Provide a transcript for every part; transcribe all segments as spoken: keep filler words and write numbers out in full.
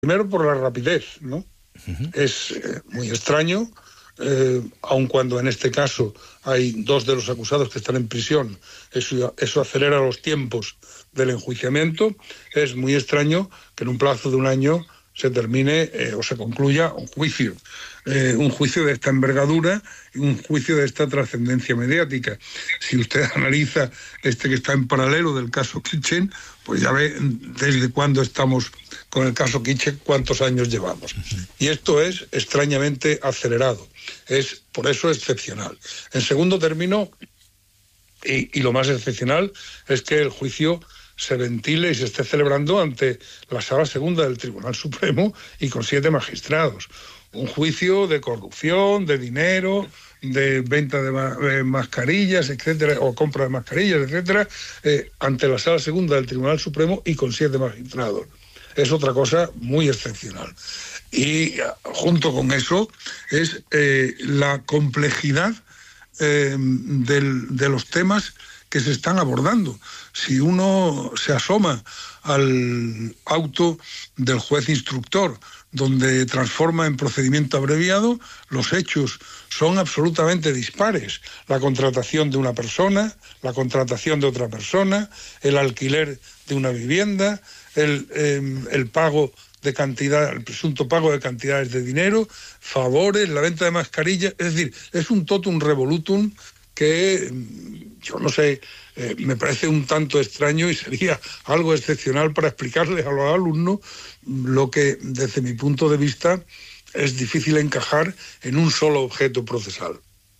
Primero por la rapidez, ¿no? Uh-huh. Es eh, muy extraño, eh, aun cuando en este caso hay dos de los acusados que están en prisión, eso, eso acelera los tiempos del enjuiciamiento. Es muy extraño que en un plazo de un año se termine eh, o se concluya un juicio, eh, un juicio de esta envergadura y un juicio de esta trascendencia mediática. Si usted analiza este que está en paralelo del caso Kitchen, pues ya ve desde cuándo estamos con el caso Kitchen, cuántos años llevamos. Y esto es extrañamente acelerado, es por eso excepcional. En segundo término, y, y lo más excepcional, es que el juicio se ventile y se esté celebrando ante la Sala Segunda del Tribunal Supremo y con siete magistrados. Un juicio de corrupción, de dinero, de venta de, ma- de mascarillas, etcétera, o compra de mascarillas, etcétera, eh, ante la Sala Segunda del Tribunal Supremo y con siete magistrados. Es otra cosa muy excepcional. Y junto con eso es eh, la complejidad eh, del, de los temas que se están abordando. Si uno se asoma al auto del juez instructor, donde transforma en procedimiento abreviado, los hechos son absolutamente dispares. La contratación de una persona, la contratación de otra persona, el alquiler de una vivienda, el, eh, el pago de cantidad, el presunto pago de cantidades de dinero, favores, la venta de mascarillas. Es decir, es un totum revolutum que yo no sé, eh, me parece un tanto extraño y sería algo excepcional para explicarles a los alumnos lo que, desde mi punto de vista, es difícil encajar en un solo objeto procesal.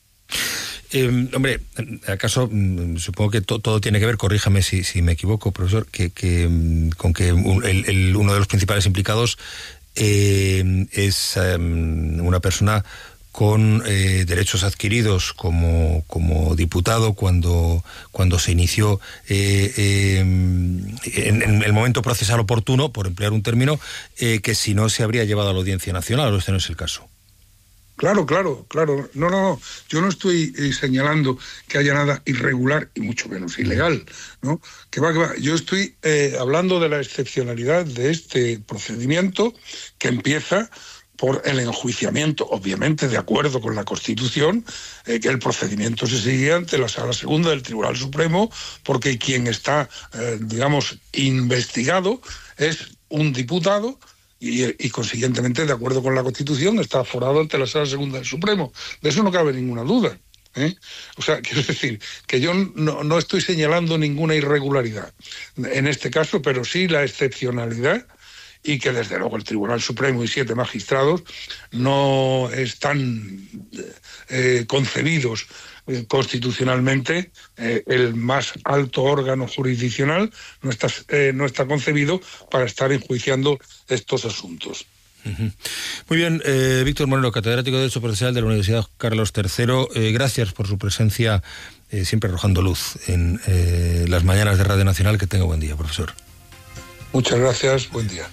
Eh, hombre, ¿acaso supongo que to, todo tiene que ver, corríjame si, si me equivoco, profesor, que, que con que un, el, el, uno de los principales implicados eh, es eh, una persona con eh, derechos adquiridos como, como diputado cuando, cuando se inició eh, eh, en, en el momento procesal oportuno, por emplear un término, eh, que si no se habría llevado a la Audiencia Nacional, o este no es el caso. Claro, claro, claro. No, no, no. Yo no estoy eh, señalando que haya nada irregular y mucho menos ilegal, ¿no? Que va, que va. Yo estoy eh, hablando de la excepcionalidad de este procedimiento que empieza por el enjuiciamiento, obviamente de acuerdo con la Constitución, eh, que el procedimiento se sigue ante la Sala Segunda del Tribunal Supremo, porque quien está, eh, digamos, investigado es un diputado y, y, consiguientemente, de acuerdo con la Constitución, está aforado ante la Sala Segunda del Supremo. De eso no cabe ninguna duda, ¿eh? O sea, quiero decir que yo no, no estoy señalando ninguna irregularidad en este caso, pero sí la excepcionalidad, y que desde luego el Tribunal Supremo y siete magistrados no están eh, concebidos eh, constitucionalmente, eh, el más alto órgano jurisdiccional no está, eh, no está concebido para estar enjuiciando estos asuntos. Uh-huh. Muy bien, eh, Víctor Moreno, catedrático de Derecho Procesal de la Universidad Carlos tercero, eh, gracias por su presencia, eh, siempre arrojando luz en eh, las mañanas de Radio Nacional. Que tenga buen día, profesor. Muchas gracias, buen día.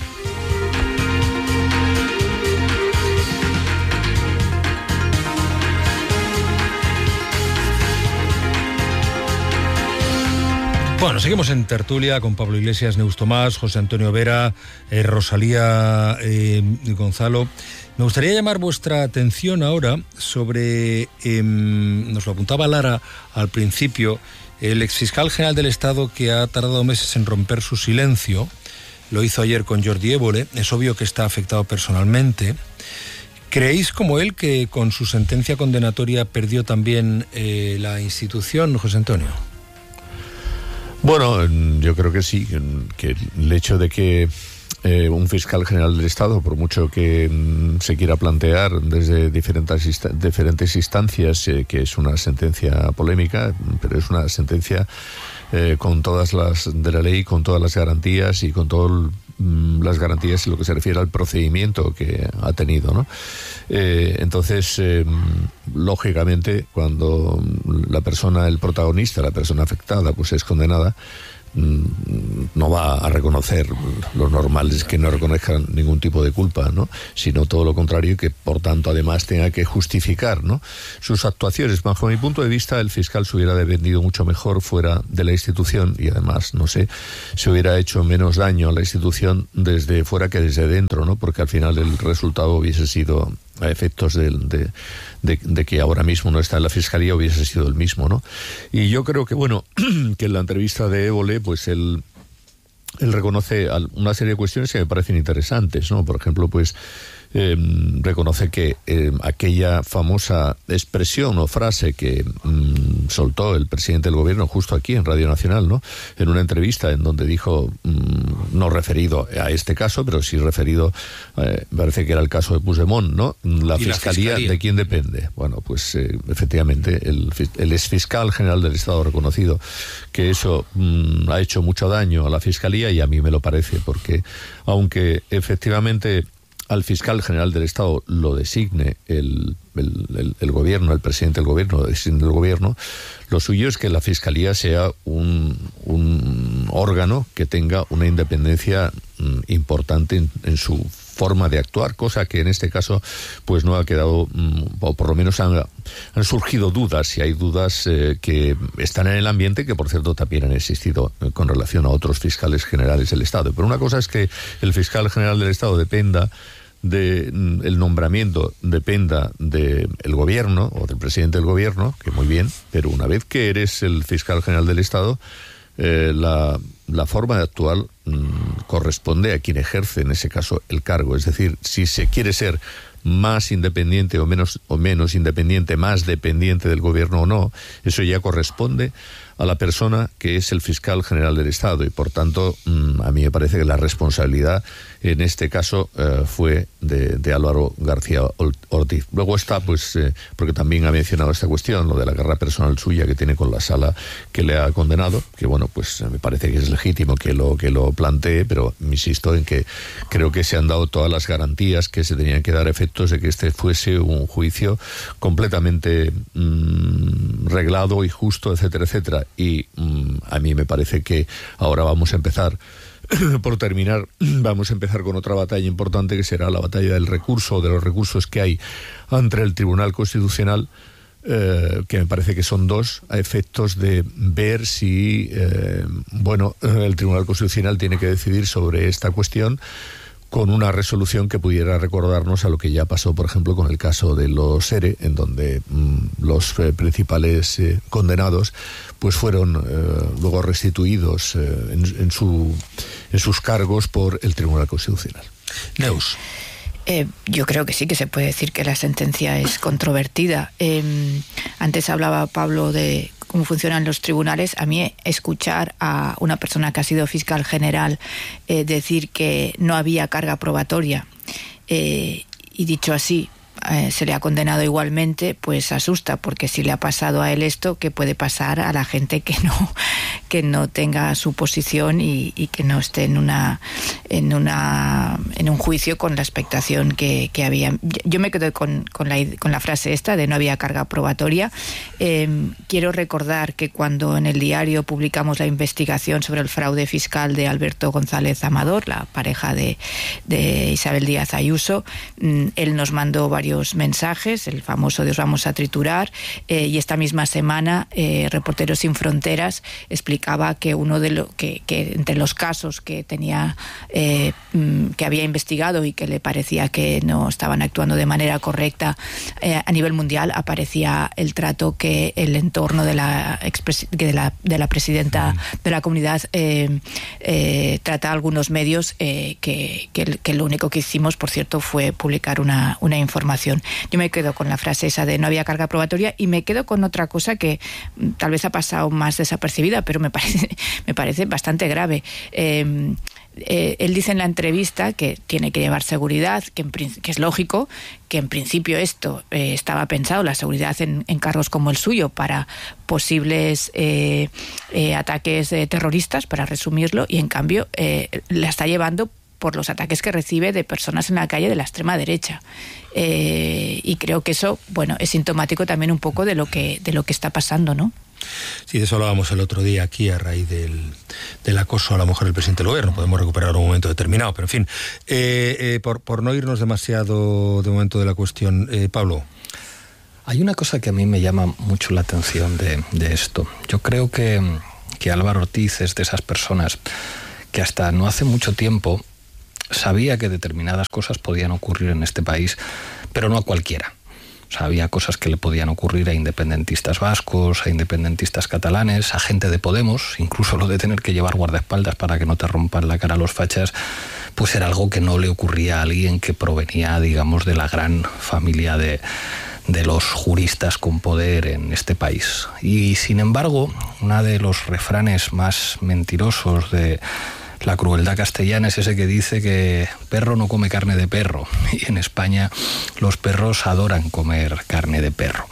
Bueno, seguimos en tertulia con Pablo Iglesias, Neus Tomás, José Antonio Vera, eh, Rosalía eh, Gonzalo. Me gustaría llamar vuestra atención ahora sobre, eh, nos lo apuntaba Lara al principio, el exfiscal general del Estado que ha tardado meses en romper su silencio, lo hizo ayer con Jordi Évole, es obvio que está afectado personalmente. ¿Creéis como él que con su sentencia condenatoria perdió también eh, la institución, José Antonio? Bueno, yo creo que sí, que el hecho de que eh, un fiscal general del Estado, por mucho que mm, se quiera plantear desde diferentes, insta- diferentes instancias eh, que es una sentencia polémica, pero es una sentencia eh, con todas las de la ley, con todas las garantías y con todas mm, las garantías en lo que se refiere al procedimiento que ha tenido, ¿no? Eh, entonces, eh, lógicamente, cuando la persona, el protagonista, la persona afectada, pues es condenada, no va a reconocer, lo normal es que no reconozcan ningún tipo de culpa, ¿no? Sino todo lo contrario, que por tanto además tenga que justificar, ¿no?, sus actuaciones. Bajo mi punto de vista, el fiscal se hubiera defendido mucho mejor fuera de la institución y además, no sé, se hubiera hecho menos daño a la institución desde fuera que desde dentro, ¿no? Porque al final el resultado hubiese sido, a efectos de, de, de, de que ahora mismo no está en la Fiscalía, hubiese sido el mismo, ¿no? Y yo creo que, bueno, que en la entrevista de Évole, pues él, él reconoce una serie de cuestiones que me parecen interesantes, ¿no? Por ejemplo, pues eh, reconoce que eh, aquella famosa expresión o frase que mm, soltó el presidente del gobierno justo aquí en Radio Nacional, ¿no?, en una entrevista en donde dijo, mm, no referido a este caso, pero sí referido, eh, parece que era el caso de Puigdemont, ¿no? La fiscalía, la fiscalía, ¿de quién depende? Bueno, pues eh, efectivamente el, el exfiscal general del Estado ha reconocido que eso mm, ha hecho mucho daño a la Fiscalía, y a mí me lo parece, porque aunque efectivamente al fiscal general del Estado lo designe el, el, el, el gobierno, el presidente del gobierno, lo designe el gobierno, lo suyo es que la Fiscalía sea un, un órgano que tenga una independencia mm, importante en, en su forma de actuar, cosa que en este caso pues no ha quedado, mm, o por lo menos han, han surgido dudas, y hay dudas eh, que están en el ambiente, que por cierto también han existido eh, con relación a otros fiscales generales del Estado. Pero una cosa es que el fiscal general del Estado dependa de el nombramiento, dependa del gobierno o del presidente del gobierno, que muy bien, pero una vez que eres el fiscal general del Estado, eh, la, la forma de actuar mmm, corresponde a quien ejerce en ese caso el cargo. Es decir, si se quiere ser más independiente o menos, o menos independiente, más dependiente del gobierno o no, eso ya corresponde a la persona que es el fiscal general del Estado, y por tanto mmm, a mí me parece que la responsabilidad en este caso eh, fue de, de Álvaro García Ortiz. Luego está, pues, eh, porque también ha mencionado esta cuestión, lo de la guerra personal suya que tiene con la sala que le ha condenado, que bueno, pues me parece que es legítimo que lo, que lo plantee, pero insisto en que creo que se han dado todas las garantías que se tenían que dar a efectos de que este fuese un juicio completamente mmm, reglado y justo, etcétera, etcétera. Y mmm, a mí me parece que ahora vamos a empezar, por terminar, vamos a empezar con otra batalla importante, que será la batalla del recurso, de los recursos que hay ante el Tribunal Constitucional, eh, que me parece que son dos, a efectos de ver si, eh, bueno, el Tribunal Constitucional tiene que decidir sobre esta cuestión con una resolución que pudiera recordarnos a lo que ya pasó, por ejemplo, con el caso de los ERE, en donde mmm, los eh, principales eh, condenados pues fueron eh, luego restituidos eh, en, en, su, en sus cargos por el Tribunal Constitucional. Neus. Eh, yo creo que sí, que se puede decir que la sentencia es controvertida. Eh, antes hablaba Pablo de cómo funcionan los tribunales. A mí escuchar a una persona que ha sido fiscal general eh, decir que no había carga probatoria eh, y dicho así, Eh, se le ha condenado igualmente, pues asusta, porque si le ha pasado a él esto, ¿qué puede pasar a la gente que no que no tenga su posición y, y que no esté en una en una en un juicio con la expectación que, que había? Yo me quedo con, con, la, con la frase esta de no había carga probatoria. Eh, quiero recordar que cuando en el diario publicamos la investigación sobre el fraude fiscal de Alberto González Amador, la pareja de, de Isabel Díaz Ayuso, él nos mandó varios mensajes, el famoso de os vamos a triturar, eh, y esta misma semana eh, Reporteros Sin Fronteras explicaba que uno de lo que, que entre los casos que tenía eh, que había investigado y que le parecía que no estaban actuando de manera correcta eh, a nivel mundial, aparecía el trato que el entorno de la de la, de la presidenta de la comunidad eh, eh, trata a algunos medios eh, que, que, que lo único que hicimos, por cierto, fue publicar una, una información. Yo me quedo con la frase esa de no había carga probatoria, y me quedo con otra cosa que tal vez ha pasado más desapercibida, pero me parece, me parece bastante grave. Eh, eh, él dice en la entrevista que tiene que llevar seguridad, que, en, que es lógico, que en principio esto eh, estaba pensado, la seguridad en, en cargos como el suyo, para posibles eh, eh, ataques eh, terroristas, para resumirlo, y en cambio eh, la está llevando por los ataques que recibe de personas en la calle de la extrema derecha. Eh, y creo que eso, bueno, es sintomático también un poco de lo que, de lo que está pasando, ¿no? Sí, de eso hablábamos el otro día aquí a raíz del, del acoso a la mujer del presidente del gobierno. Podemos recuperar un momento determinado, pero en fin, eh, eh, por, por no irnos demasiado de momento de la cuestión, eh, Pablo. Hay una cosa que a mí me llama mucho la atención de, de esto. Yo creo que, que Álvaro Ortiz es de esas personas que hasta no hace mucho tiempo sabía que determinadas cosas podían ocurrir en este país, pero no a cualquiera. O sea, había cosas que le podían ocurrir a independentistas vascos, a independentistas catalanes, a gente de Podemos, incluso lo de tener que llevar guardaespaldas para que no te rompan la cara los fachas, pues era algo que no le ocurría a alguien que provenía, digamos, de la gran familia de, de los juristas con poder en este país. Y sin embargo, uno de los refranes más mentirosos de la crueldad castellana es ese que dice que perro no come carne de perro, y en España los perros adoran comer carne de perro.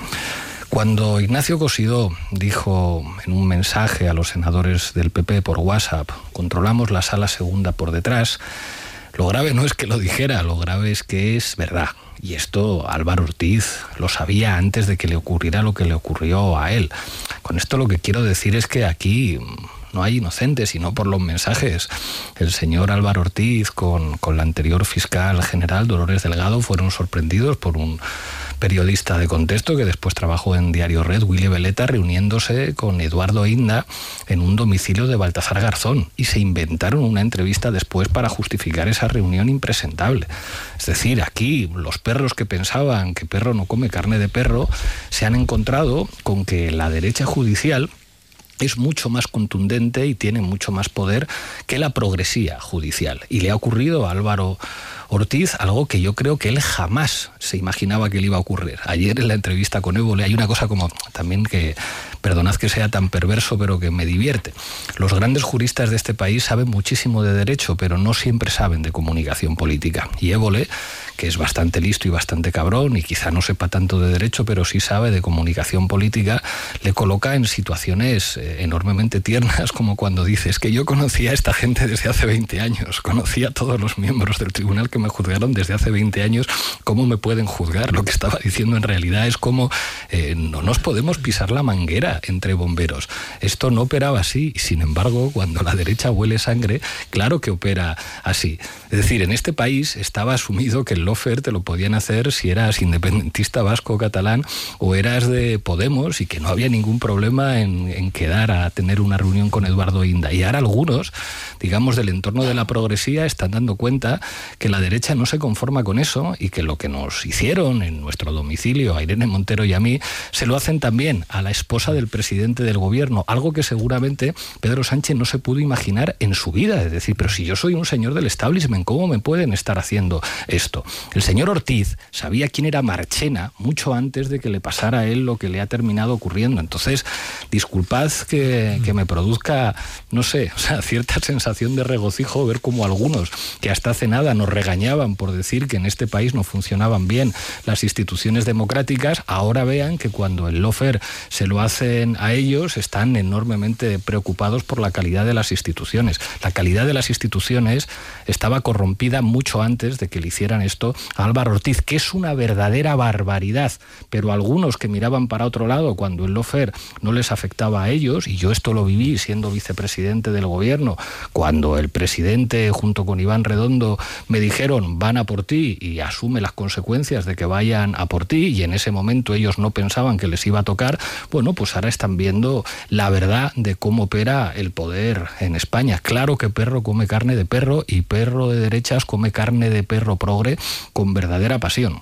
Cuando Ignacio Cosidó dijo en un mensaje a los senadores del P P por WhatsApp, controlamos la sala segunda por detrás, lo grave no es que lo dijera, lo grave es que es verdad. Y esto Álvaro Ortiz lo sabía antes de que le ocurriera lo que le ocurrió a él. Con esto lo que quiero decir es que aquí no hay inocentes, sino por los mensajes. El señor Álvaro Ortiz con, con la anterior fiscal general Dolores Delgado fueron sorprendidos por un periodista de contexto que después trabajó en Diario Red, Willy Veleta, reuniéndose con Eduardo Inda en un domicilio de Baltasar Garzón, y se inventaron una entrevista después para justificar esa reunión impresentable. Es decir, aquí los perros que pensaban que perro no come carne de perro se han encontrado con que la derecha judicial es mucho más contundente y tiene mucho más poder que la progresía judicial. Y le ha ocurrido a Álvaro Ortiz algo que yo creo que él jamás se imaginaba que le iba a ocurrir. Ayer en la entrevista con Évole hay una cosa como también que, perdonad que sea tan perverso, pero que me divierte. Los grandes juristas de este país saben muchísimo de derecho, pero no siempre saben de comunicación política. Y Évole, que es bastante listo y bastante cabrón, y quizá no sepa tanto de derecho, pero sí sabe de comunicación política, le coloca en situaciones eh, enormemente tiernas, como cuando dices que yo conocía a esta gente desde hace veinte años, conocía a todos los miembros del tribunal que me juzgaron desde hace veinte años, ¿cómo me pueden juzgar? Lo que estaba diciendo en realidad es como eh, no nos podemos pisar la manguera entre bomberos. Esto no operaba así, y sin embargo, cuando la derecha huele sangre, claro que opera así. Es decir, en este país estaba asumido que el lawfare te lo podían hacer si eras independentista vasco o catalán o eras de Podemos, y que no había ningún problema en, en quedar a tener una reunión con Eduardo Inda. Y ahora algunos, digamos, del entorno de la progresía están dando cuenta que la derecha no se conforma con eso, y que lo que nos hicieron en nuestro domicilio a Irene Montero y a mí, se lo hacen también a la esposa del presidente del gobierno, algo que seguramente Pedro Sánchez no se pudo imaginar en su vida. Es decir, pero si yo soy un señor del establishment, ¿cómo me pueden estar haciendo esto? El señor Ortiz sabía quién era Marchena mucho antes de que le pasara a él lo que le ha terminado ocurriendo. Entonces, disculpad que, que me produzca, no sé, o sea, cierta sensación de regocijo ver cómo algunos que hasta hace nada nos regañaban por decir que en este país no funcionaban bien las instituciones democráticas, ahora vean que cuando el lawfare se lo hacen a ellos, están enormemente preocupados por la calidad de las instituciones. La calidad de las instituciones estaba corrompida mucho antes de que le hicieran esto a Álvaro Ortiz, que es una verdadera barbaridad, pero algunos que miraban para otro lado cuando el lawfare no les afectaba a ellos, y yo esto lo viví siendo vicepresidente del gobierno, cuando el presidente junto con Iván Redondo me dijeron van a por ti y asume las consecuencias de que vayan a por ti, y en ese momento ellos no pensaban que les iba a tocar, bueno, pues ahora están viendo la verdad de cómo opera el poder en España. Claro que perro come carne de perro, y perro de derechas come carne de perro progre con verdadera pasión.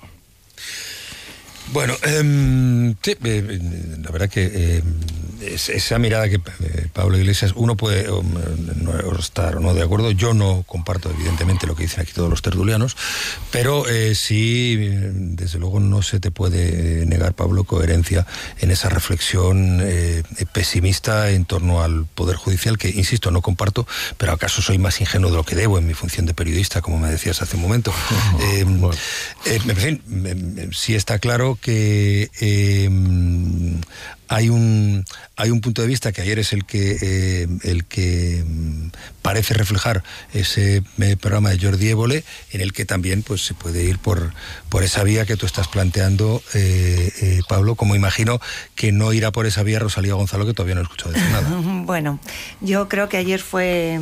Bueno, eh, sí, eh, la verdad que eh, es, esa mirada que eh, Pablo Iglesias, uno puede eh, no estar o no de acuerdo. Yo no comparto evidentemente lo que dicen aquí todos los tertulianos, pero eh, sí, desde luego no se te puede negar, Pablo, coherencia en esa reflexión eh, pesimista en torno al Poder Judicial, que, insisto, no comparto, pero acaso soy más ingenuo de lo que debo en mi función de periodista, como me decías hace un momento. Eh, bueno. eh, en fin, eh, sí está claro que eh, hay un hay un punto de vista que ayer es el que eh, el que mm, parece reflejar ese eh, programa de Jordi Évole, en el que también pues se puede ir por por esa vía que tú estás planteando, eh, eh, Pablo, como imagino que no irá por esa vía Rosalía Gonzalo, que todavía no he escuchado decir nada. Bueno, yo creo que ayer fue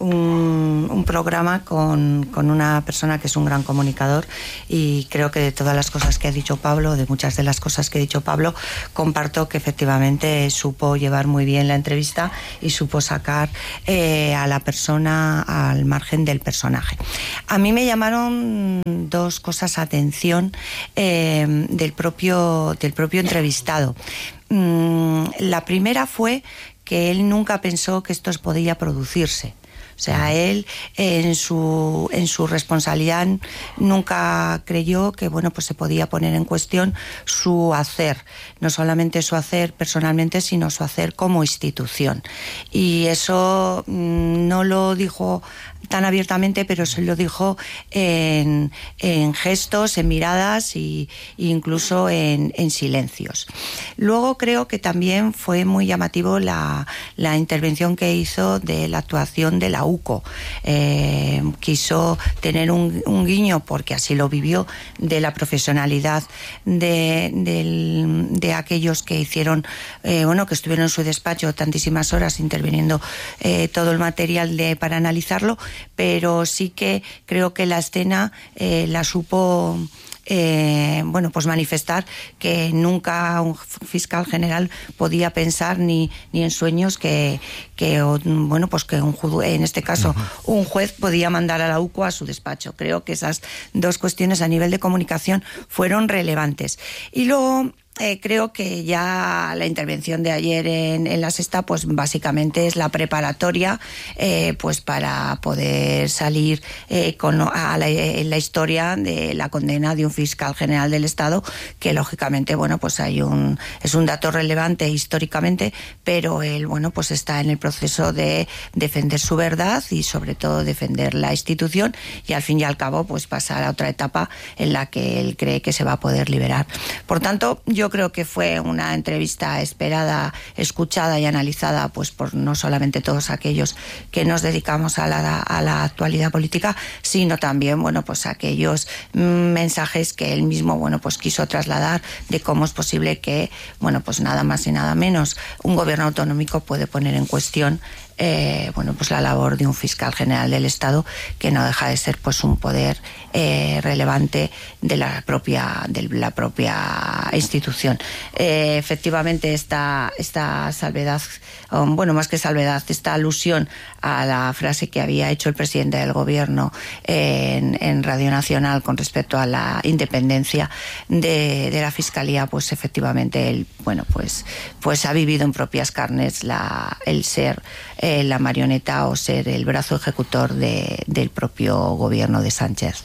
un, un programa con, con una persona que es un gran comunicador, y creo que de todas las cosas que ha dicho Pablo, de muchas de las cosas que ha dicho Pablo, comparto que efectivamente supo llevar muy bien la entrevista y supo sacar eh, a la persona al margen del personaje. A mí me llamaron dos cosas a atención eh, del propio, del propio entrevistado. Mm, la primera fue que él nunca pensó que esto podía producirse. O sea, él en su en su responsabilidad nunca creyó que, bueno, pues se podía poner en cuestión su hacer, no solamente su hacer personalmente, sino su hacer como institución. Y eso mmm, no lo dijo tan abiertamente, pero se lo dijo en, en gestos, en miradas y, e incluso en, en silencios. Luego creo que también fue muy llamativo la, la intervención que hizo de la actuación de la U C O. Eh, quiso tener un, un guiño, porque así lo vivió, de la profesionalidad de, de, de aquellos que hicieron, eh, bueno, que estuvieron en su despacho tantísimas horas interviniendo eh, todo el material de, para analizarlo, pero sí que creo que la escena eh, la supo eh, bueno, pues manifestar que nunca un fiscal general podía pensar ni, ni en sueños que, que bueno, pues que un juez, en este caso un juez, podía mandar a la U C O a su despacho. Creo que esas dos cuestiones a nivel de comunicación fueron relevantes. Y luego Eh, creo que ya la intervención de ayer en, en La Sexta, pues básicamente es la preparatoria eh, pues para poder salir eh, con a la, en la historia de la condena de un fiscal general del Estado, que lógicamente, bueno, pues hay un es un dato relevante históricamente, pero él, bueno, pues está en el proceso de defender su verdad y sobre todo defender la institución, y al fin y al cabo pues pasar a otra etapa en la que él cree que se va a poder liberar. Por tanto, yo Yo creo que fue una entrevista esperada, escuchada y analizada pues por no solamente todos aquellos que nos dedicamos a la, a la actualidad política, sino también, bueno, pues aquellos mensajes que él mismo, bueno, pues quiso trasladar de cómo es posible que, bueno, pues nada más y nada menos un gobierno autonómico puede poner en cuestión Eh, bueno, pues la labor de un fiscal general del Estado, que no deja de ser pues un poder eh, relevante de la propia de la propia institución. Eh, efectivamente, esta esta salvedad, um, bueno, más que salvedad, esta alusión a la frase que había hecho el presidente del gobierno en, en Radio Nacional con respecto a la independencia de, de la fiscalía, pues efectivamente él, bueno, pues pues ha vivido en propias carnes la el ser Eh, la marioneta o ser el brazo ejecutor de, del propio gobierno de Sánchez.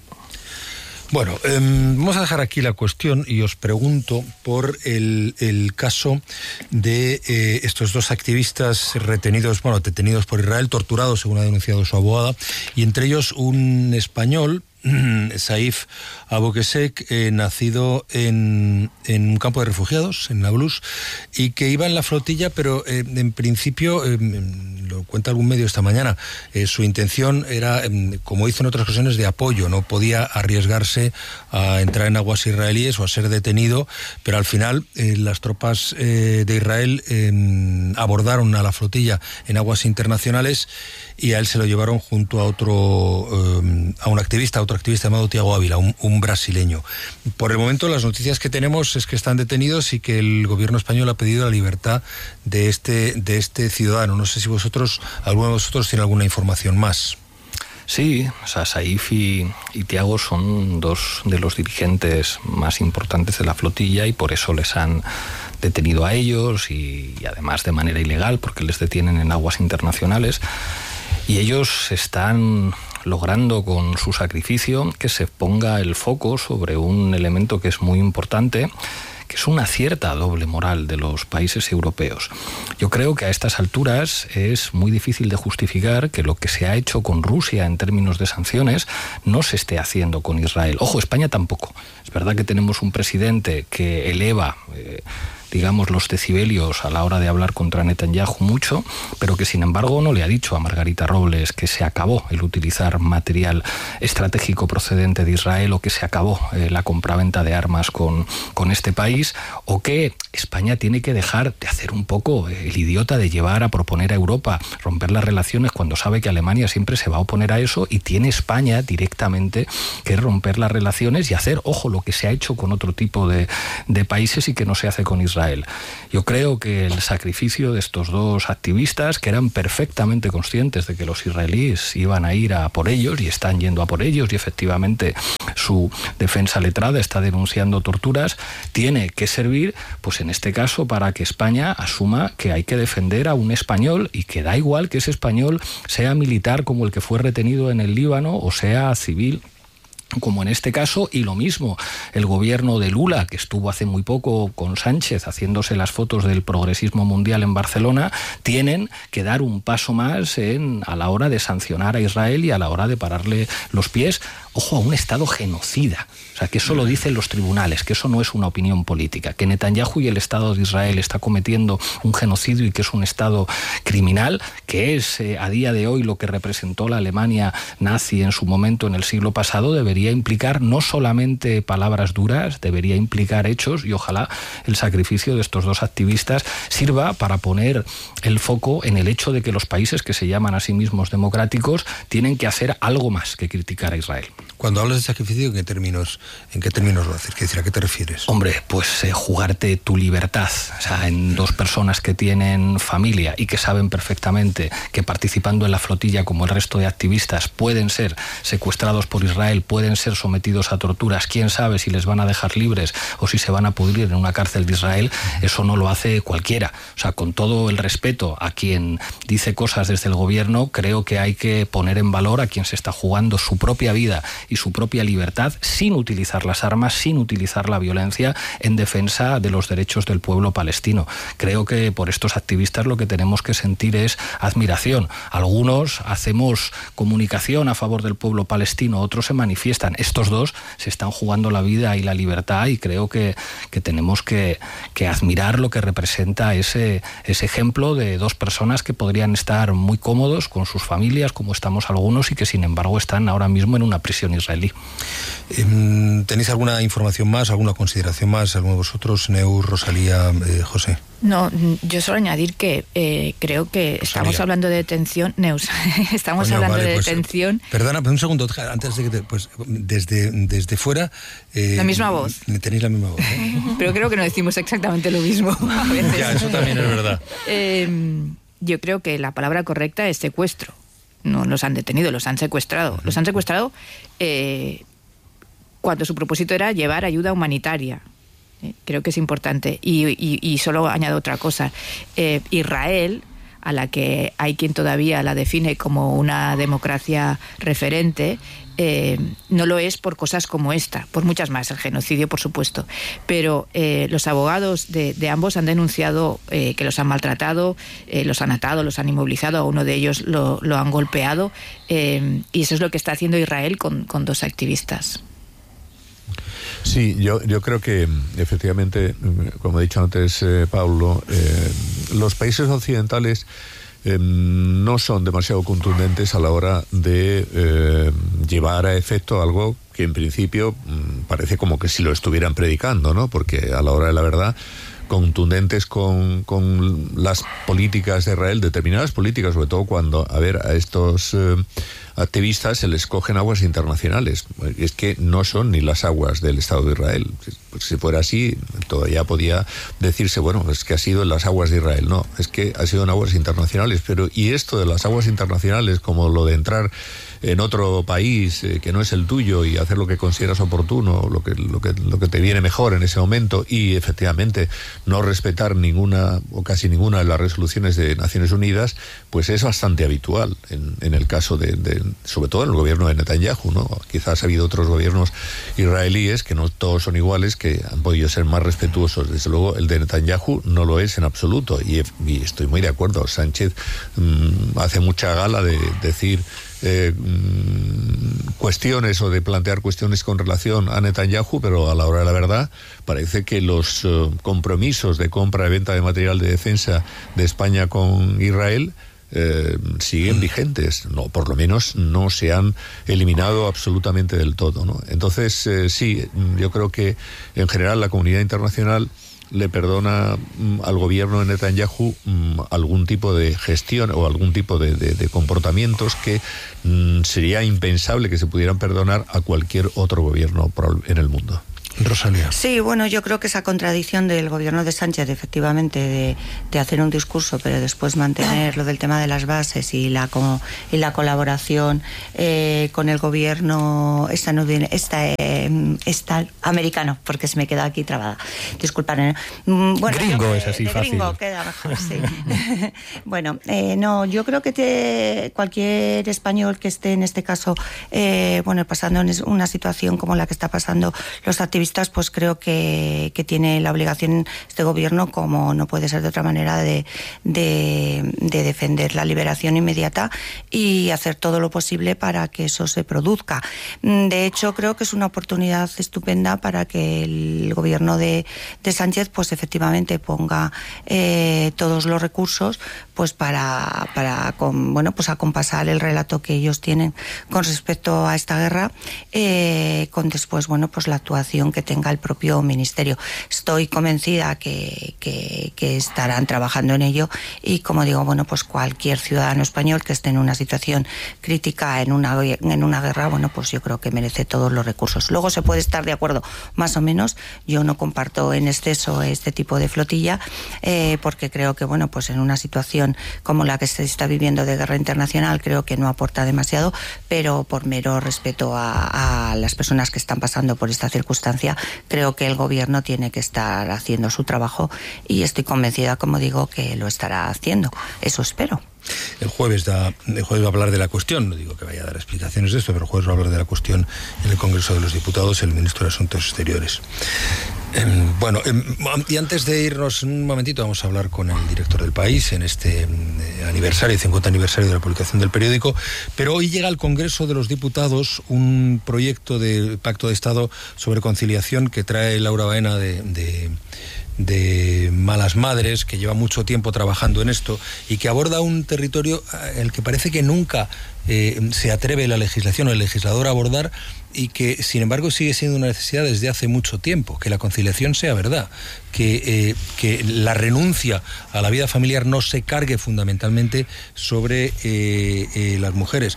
Bueno, eh, vamos a dejar aquí la cuestión y os pregunto por el, el caso de eh, estos dos activistas retenidos, bueno, detenidos por Israel, torturados según ha denunciado su abogada, y entre ellos un español, Saif Aboukheshek, eh, nacido en, en un campo de refugiados, en Nablus, y que iba en la flotilla, pero eh, en principio, eh, lo cuenta algún medio esta mañana, eh, su intención era, eh, como hizo en otras ocasiones, de apoyo, no podía arriesgarse a entrar en aguas israelíes o a ser detenido, pero al final eh, las tropas eh, de Israel eh, abordaron a la flotilla en aguas internacionales y a él se lo llevaron junto a otro, eh, a un activista, a otro activista llamado Tiago Ávila, un, un brasileño. Por el momento las noticias que tenemos es que están detenidos y que el gobierno español ha pedido la libertad de este, de este ciudadano. No sé si vosotros, alguno de vosotros tiene alguna información más. Sí, o sea, Saif y, y Tiago son dos de los dirigentes más importantes de la flotilla y por eso les han detenido a ellos y, y además de manera ilegal, porque les detienen en aguas internacionales. Y ellos están logrando con su sacrificio que se ponga el foco sobre un elemento que es muy importante, que es una cierta doble moral de los países europeos. Yo creo que a estas alturas es muy difícil de justificar que lo que se ha hecho con Rusia en términos de sanciones no se esté haciendo con Israel. Ojo, España tampoco. Es verdad que tenemos un presidente que eleva eh, digamos, los decibelios a la hora de hablar contra Netanyahu mucho, pero que sin embargo no le ha dicho a Margarita Robles que se acabó el utilizar material estratégico procedente de Israel, o que se acabó eh, la compraventa de armas con, con este país, o que España tiene que dejar de hacer un poco el idiota de llevar a proponer a Europa romper las relaciones cuando sabe que Alemania siempre se va a oponer a eso, y tiene España directamente que romper las relaciones y hacer, ojo, lo que se ha hecho con otro tipo de, de países y que no se hace con Israel. Yo creo que el sacrificio de estos dos activistas, que eran perfectamente conscientes de que los israelíes iban a ir a por ellos y están yendo a por ellos, y efectivamente su defensa letrada está denunciando torturas, tiene que servir, pues en este caso, para que España asuma que hay que defender a un español, y que da igual que ese español sea militar como el que fue retenido en el Líbano, o sea civil como en este caso. Y lo mismo el gobierno de Lula, que estuvo hace muy poco con Sánchez haciéndose las fotos del progresismo mundial en Barcelona, tienen que dar un paso más en, a la hora de sancionar a Israel y a la hora de pararle los pies, ojo, a un Estado genocida. O sea, que eso lo dicen los tribunales, que eso no es una opinión política, que Netanyahu y el Estado de Israel está cometiendo un genocidio y que es un Estado criminal, que es eh, a día de hoy lo que representó la Alemania nazi en su momento en el siglo pasado. Debería implicar no solamente palabras duras, debería implicar hechos, y ojalá el sacrificio de estos dos activistas sirva para poner el foco en el hecho de que los países que se llaman a sí mismos democráticos tienen que hacer algo más que criticar a Israel. Cuando hablas de sacrificio, ¿en qué términos, en qué términos lo haces? ¿Qué decir, a qué te refieres? Hombre, pues eh, jugarte tu libertad. O sea, en dos personas que tienen familia y que saben perfectamente que participando en la flotilla, como el resto de activistas, pueden ser secuestrados por Israel, pueden ser sometidos a torturas, quién sabe si les van a dejar libres o si se van a pudrir en una cárcel de Israel, eso no lo hace cualquiera. O sea, con todo el respeto a quien dice cosas desde el gobierno, creo que hay que poner en valor a quien se está jugando su propia vida y su propia libertad sin utilizar las armas, sin utilizar la violencia, en defensa de los derechos del pueblo palestino. Creo que por estos activistas lo que tenemos que sentir es admiración. Algunos hacemos comunicación a favor del pueblo palestino, otros se manifiestan. Estos dos se están jugando la vida y la libertad, y creo que, que tenemos que, que admirar lo que representa ese, ese ejemplo de dos personas que podrían estar muy cómodos con sus familias, como estamos algunos, y que sin embargo están ahora mismo en una prisión israelí. ¿Tenéis alguna información más, alguna consideración más, alguno de vosotros, Neus, Rosalía, eh, José? No, yo solo añadir que eh, creo que Rosalía. Estamos hablando de detención, Neus, estamos Coño, hablando vale, de pues, detención. Perdona, un segundo, antes de que te, pues desde, desde fuera... Eh, la misma voz. Tenéis la misma voz, ¿eh? Pero creo que no decimos exactamente lo mismo a veces. Ya, eso también es verdad. Eh, yo creo que la palabra correcta es secuestro. No los han detenido, los han secuestrado. Los han secuestrado eh, cuando su propósito era llevar ayuda humanitaria. Eh, creo que es importante. Y, y, y solo añado otra cosa. Eh, Israel, a la que hay quien todavía la define como una democracia referente, eh, no lo es por cosas como esta, por muchas más, el genocidio, por supuesto. Pero eh, los abogados de, de ambos han denunciado eh, que los han maltratado, eh, los han atado, los han inmovilizado, a uno de ellos lo, lo han golpeado, eh, y eso es lo que está haciendo Israel con, con dos activistas. Sí, yo, yo creo que efectivamente, como ha dicho antes eh, Pablo, eh, los países occidentales eh, no son demasiado contundentes a la hora de eh, llevar a efecto algo que en principio mm, parece como que si lo estuvieran predicando, ¿no? Porque a la hora de la verdad, contundentes con, con las políticas de Israel, determinadas políticas, sobre todo cuando, a ver, a estos eh, activistas se les cogen aguas internacionales. Es que no son ni las aguas del Estado de Israel. Pues si fuera así, todavía podía decirse, bueno, es que ha sido en las aguas de Israel. No, es que ha sido en aguas internacionales. Pero, y esto de las aguas internacionales, como lo de entrar en otro país eh, que no es el tuyo y hacer lo que consideras oportuno, lo que, lo que, lo que te viene mejor en ese momento, y efectivamente no respetar ninguna o casi ninguna de las resoluciones de Naciones Unidas, pues es bastante habitual en, en el caso de, de, sobre todo en el gobierno de Netanyahu, ¿no? Quizás ha habido otros gobiernos israelíes que no todos son iguales, que han podido ser más respetuosos. Desde luego el de Netanyahu no lo es en absoluto, y, y estoy muy de acuerdo. Sánchez mmm, hace mucha gala de decir eh, cuestiones o de plantear cuestiones con relación a Netanyahu, pero a la hora de la verdad parece que los uh, compromisos de compra y venta de material de defensa de España con Israel Eh, siguen vigentes, no, por lo menos no se han eliminado absolutamente del todo, ¿no? Entonces, eh, sí, yo creo que en general la comunidad internacional le perdona mm, al gobierno de Netanyahu mm, algún tipo de gestión o algún tipo de, de, de comportamientos que mm, sería impensable que se pudieran perdonar a cualquier otro gobierno en el mundo. Rosalía. Sí, bueno, yo creo que esa contradicción del gobierno de Sánchez, efectivamente, de, de hacer un discurso, pero después mantener lo del tema de las bases y la, como, y la colaboración eh, con el gobierno estadounidense, esta, eh, esta, americano, porque se me queda aquí trabada. Disculpadme. Bueno, gringo yo, es así de fácil. Gringo queda mejor, sí. Bueno, eh, no, yo creo que te, cualquier español que esté en este caso, eh, bueno, pasando en una situación como la que está pasando los activistas, pues creo que, que tiene la obligación este gobierno, como no puede ser de otra manera, de, de, de defender la liberación inmediata y hacer todo lo posible para que eso se produzca. De hecho, creo que es una oportunidad estupenda para que el gobierno de, de Sánchez, pues efectivamente ponga eh, todos los recursos, pues para, para con, bueno, pues acompasar el relato que ellos tienen con respecto a esta guerra, eh, con después, bueno, pues la actuación que tenga el propio ministerio. Estoy convencida que, que, que estarán trabajando en ello y, como digo, bueno, pues cualquier ciudadano español que esté en una situación crítica en una, en una guerra, bueno, pues yo creo que merece todos los recursos. Luego se puede estar de acuerdo más o menos. Yo no comparto en exceso este tipo de flotilla eh, porque creo que, bueno, pues en una situación como la que se está viviendo de guerra internacional, creo que no aporta demasiado, pero por mero respeto a, a las personas que están pasando por esta circunstancia, creo que el gobierno tiene que estar haciendo su trabajo y estoy convencida, como digo, que lo estará haciendo. Eso espero. El jueves, da, el jueves va a hablar de la cuestión, no digo que vaya a dar explicaciones de esto, pero el jueves va a hablar de la cuestión en el Congreso de los Diputados el ministro de Asuntos Exteriores. Eh, bueno, eh, y antes de irnos un momentito, vamos a hablar con el director del País en este eh, aniversario, cincuenta aniversario de la publicación del periódico, pero hoy llega al Congreso de los Diputados un proyecto de pacto de Estado sobre conciliación que trae Laura Baena de... de de Malas Madres, que lleva mucho tiempo trabajando en esto y que aborda un territorio en el que parece que nunca eh, se atreve la legislación o el legislador a abordar y que, sin embargo, sigue siendo una necesidad desde hace mucho tiempo, que la conciliación sea verdad, que, eh, que la renuncia a la vida familiar no se cargue fundamentalmente sobre eh, eh, las mujeres.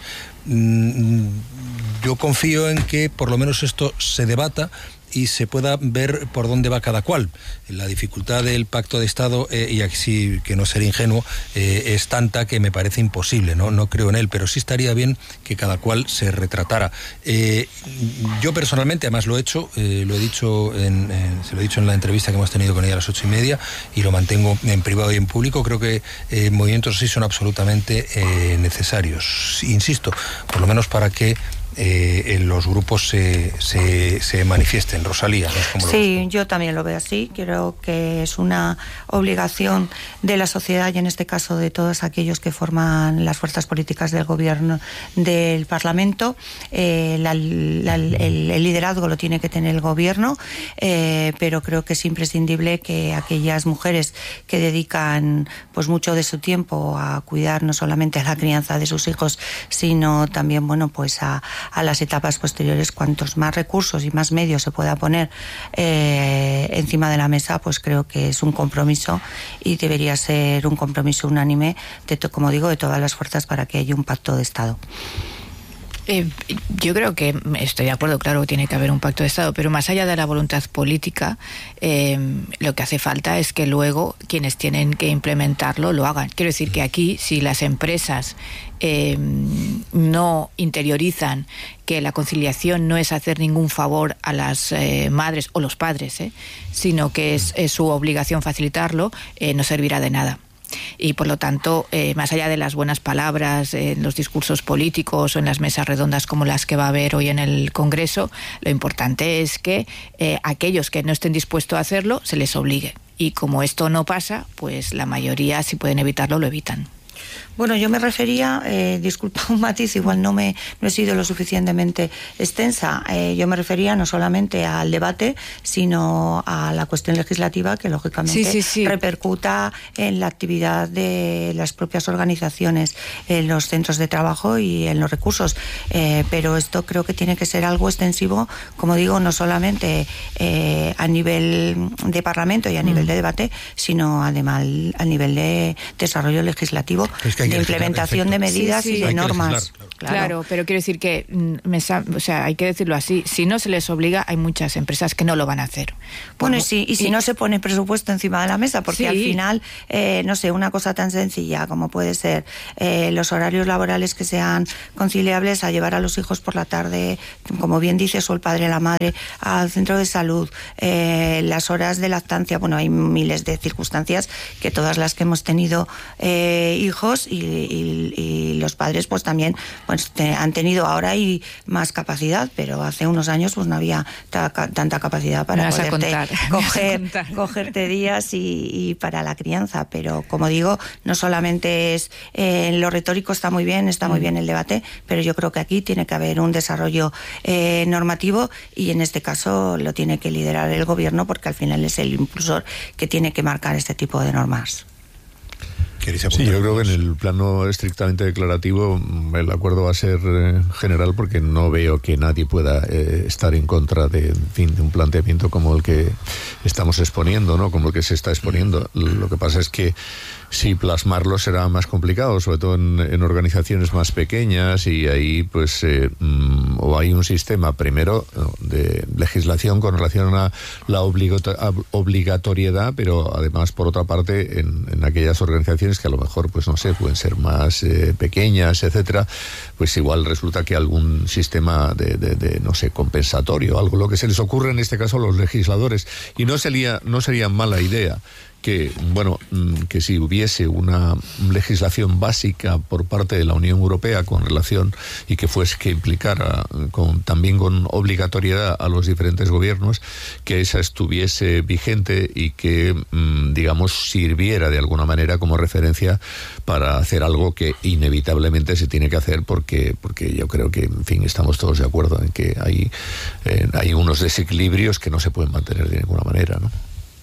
Mm, yo confío en que por lo menos esto se debata y se pueda ver por dónde va cada cual. La dificultad del pacto de Estado, eh, y aquí que no ser ingenuo, eh, es tanta que me parece imposible, ¿no? No creo en él, pero sí estaría bien que cada cual se retratara. Eh, yo personalmente, además lo he hecho, eh, lo he dicho en, en, se lo he dicho en la entrevista que hemos tenido con ella a las ocho y media, y lo mantengo en privado y en público, creo que eh, movimientos así son absolutamente eh, necesarios. Insisto, por lo menos para que Eh, en los grupos se, se, se manifiesten. Rosalía, ¿no? ¿Cómo lo sí, ves? Yo también lo veo así. Creo que es una obligación de la sociedad y en este caso de todos aquellos que forman las fuerzas políticas del gobierno, del Parlamento. Eh, la, la, el, el liderazgo lo tiene que tener el gobierno, eh, pero creo que es imprescindible que aquellas mujeres que dedican pues mucho de su tiempo a cuidar no solamente a la crianza de sus hijos, sino también, bueno, pues a a las etapas posteriores, cuantos más recursos y más medios se pueda poner eh, encima de la mesa, pues creo que es un compromiso y debería ser un compromiso unánime, de to, como digo, de todas las fuerzas para que haya un pacto de Estado. Eh, yo creo que estoy de acuerdo, claro que tiene que haber un pacto de Estado, pero más allá de la voluntad política, eh, lo que hace falta es que luego quienes tienen que implementarlo lo hagan. Quiero decir que aquí, si las empresas eh, no interiorizan que la conciliación no es hacer ningún favor a las eh, madres o los padres, eh, sino que es, es su obligación facilitarlo, eh, no servirá de nada. Y por lo tanto, eh, más allá de las buenas palabras en eh, los discursos políticos o en las mesas redondas como las que va a haber hoy en el Congreso, lo importante es que eh, aquellos que no estén dispuestos a hacerlo se les obligue. Y como esto no pasa, pues la mayoría, si pueden evitarlo, lo evitan. Bueno, yo me refería, eh, disculpa un matiz, igual no me no he sido lo suficientemente extensa. Eh, yo me refería no solamente al debate, sino a la cuestión legislativa que lógicamente sí, sí, sí. repercuta en la actividad de las propias organizaciones, en los centros de trabajo y en los recursos. Eh, pero esto creo que tiene que ser algo extensivo, como digo, no solamente eh, a nivel de Parlamento y a nivel mm. de debate, sino además a nivel de desarrollo legislativo. Es que de implementación de medidas sí, sí. y de hay normas. Legislar, claro. Claro, pero quiero decir que, me, o sea, hay que decirlo así, si no se les obliga, hay muchas empresas que no lo van a hacer. Bueno, y si, y si y, no se pone presupuesto encima de la mesa, porque sí. al final, eh, no sé, una cosa tan sencilla como puede ser eh, los horarios laborales que sean conciliables a llevar a los hijos por la tarde, como bien dices, o el padre o la madre, al centro de salud, eh, las horas de lactancia, bueno, hay miles de circunstancias que todas las que hemos tenido eh, hijos y, y, y los padres pues también pues, te, han tenido ahora y más capacidad, pero hace unos años pues no había ta, tanta capacidad para poderte coger, cogerte días y, y para la crianza, pero como digo, no solamente es eh, lo retórico está muy bien, está muy bien el debate, pero yo creo que aquí tiene que haber un desarrollo eh, normativo y en este caso lo tiene que liderar el gobierno porque al final es el impulsor que tiene que marcar este tipo de normas. Sí, yo creo que en el plano estrictamente declarativo el acuerdo va a ser eh, general porque no veo que nadie pueda eh, estar en contra de, en fin, de un planteamiento como el que estamos exponiendo, ¿no? Como el que se está exponiendo. Lo que pasa es que sí, plasmarlo será más complicado, sobre todo en, en organizaciones más pequeñas y ahí pues eh, mm, o hay un sistema primero de legislación con relación a la obligatoriedad, pero además por otra parte en, en aquellas organizaciones que a lo mejor pues no sé, pueden ser más eh, pequeñas, etcétera, pues igual resulta que algún sistema de, de, de no sé, compensatorio, algo lo que se les ocurre en este caso a los legisladores, y no sería, no sería mala idea que, bueno, que si hubiese una legislación básica por parte de la Unión Europea con relación y que fuese que implicara con, también con obligatoriedad a los diferentes gobiernos, que esa estuviese vigente y que, digamos, sirviera de alguna manera como referencia para hacer algo que inevitablemente se tiene que hacer porque, porque yo creo que, en fin, estamos todos de acuerdo en que hay, eh, hay unos desequilibrios que no se pueden mantener de ninguna manera, ¿no?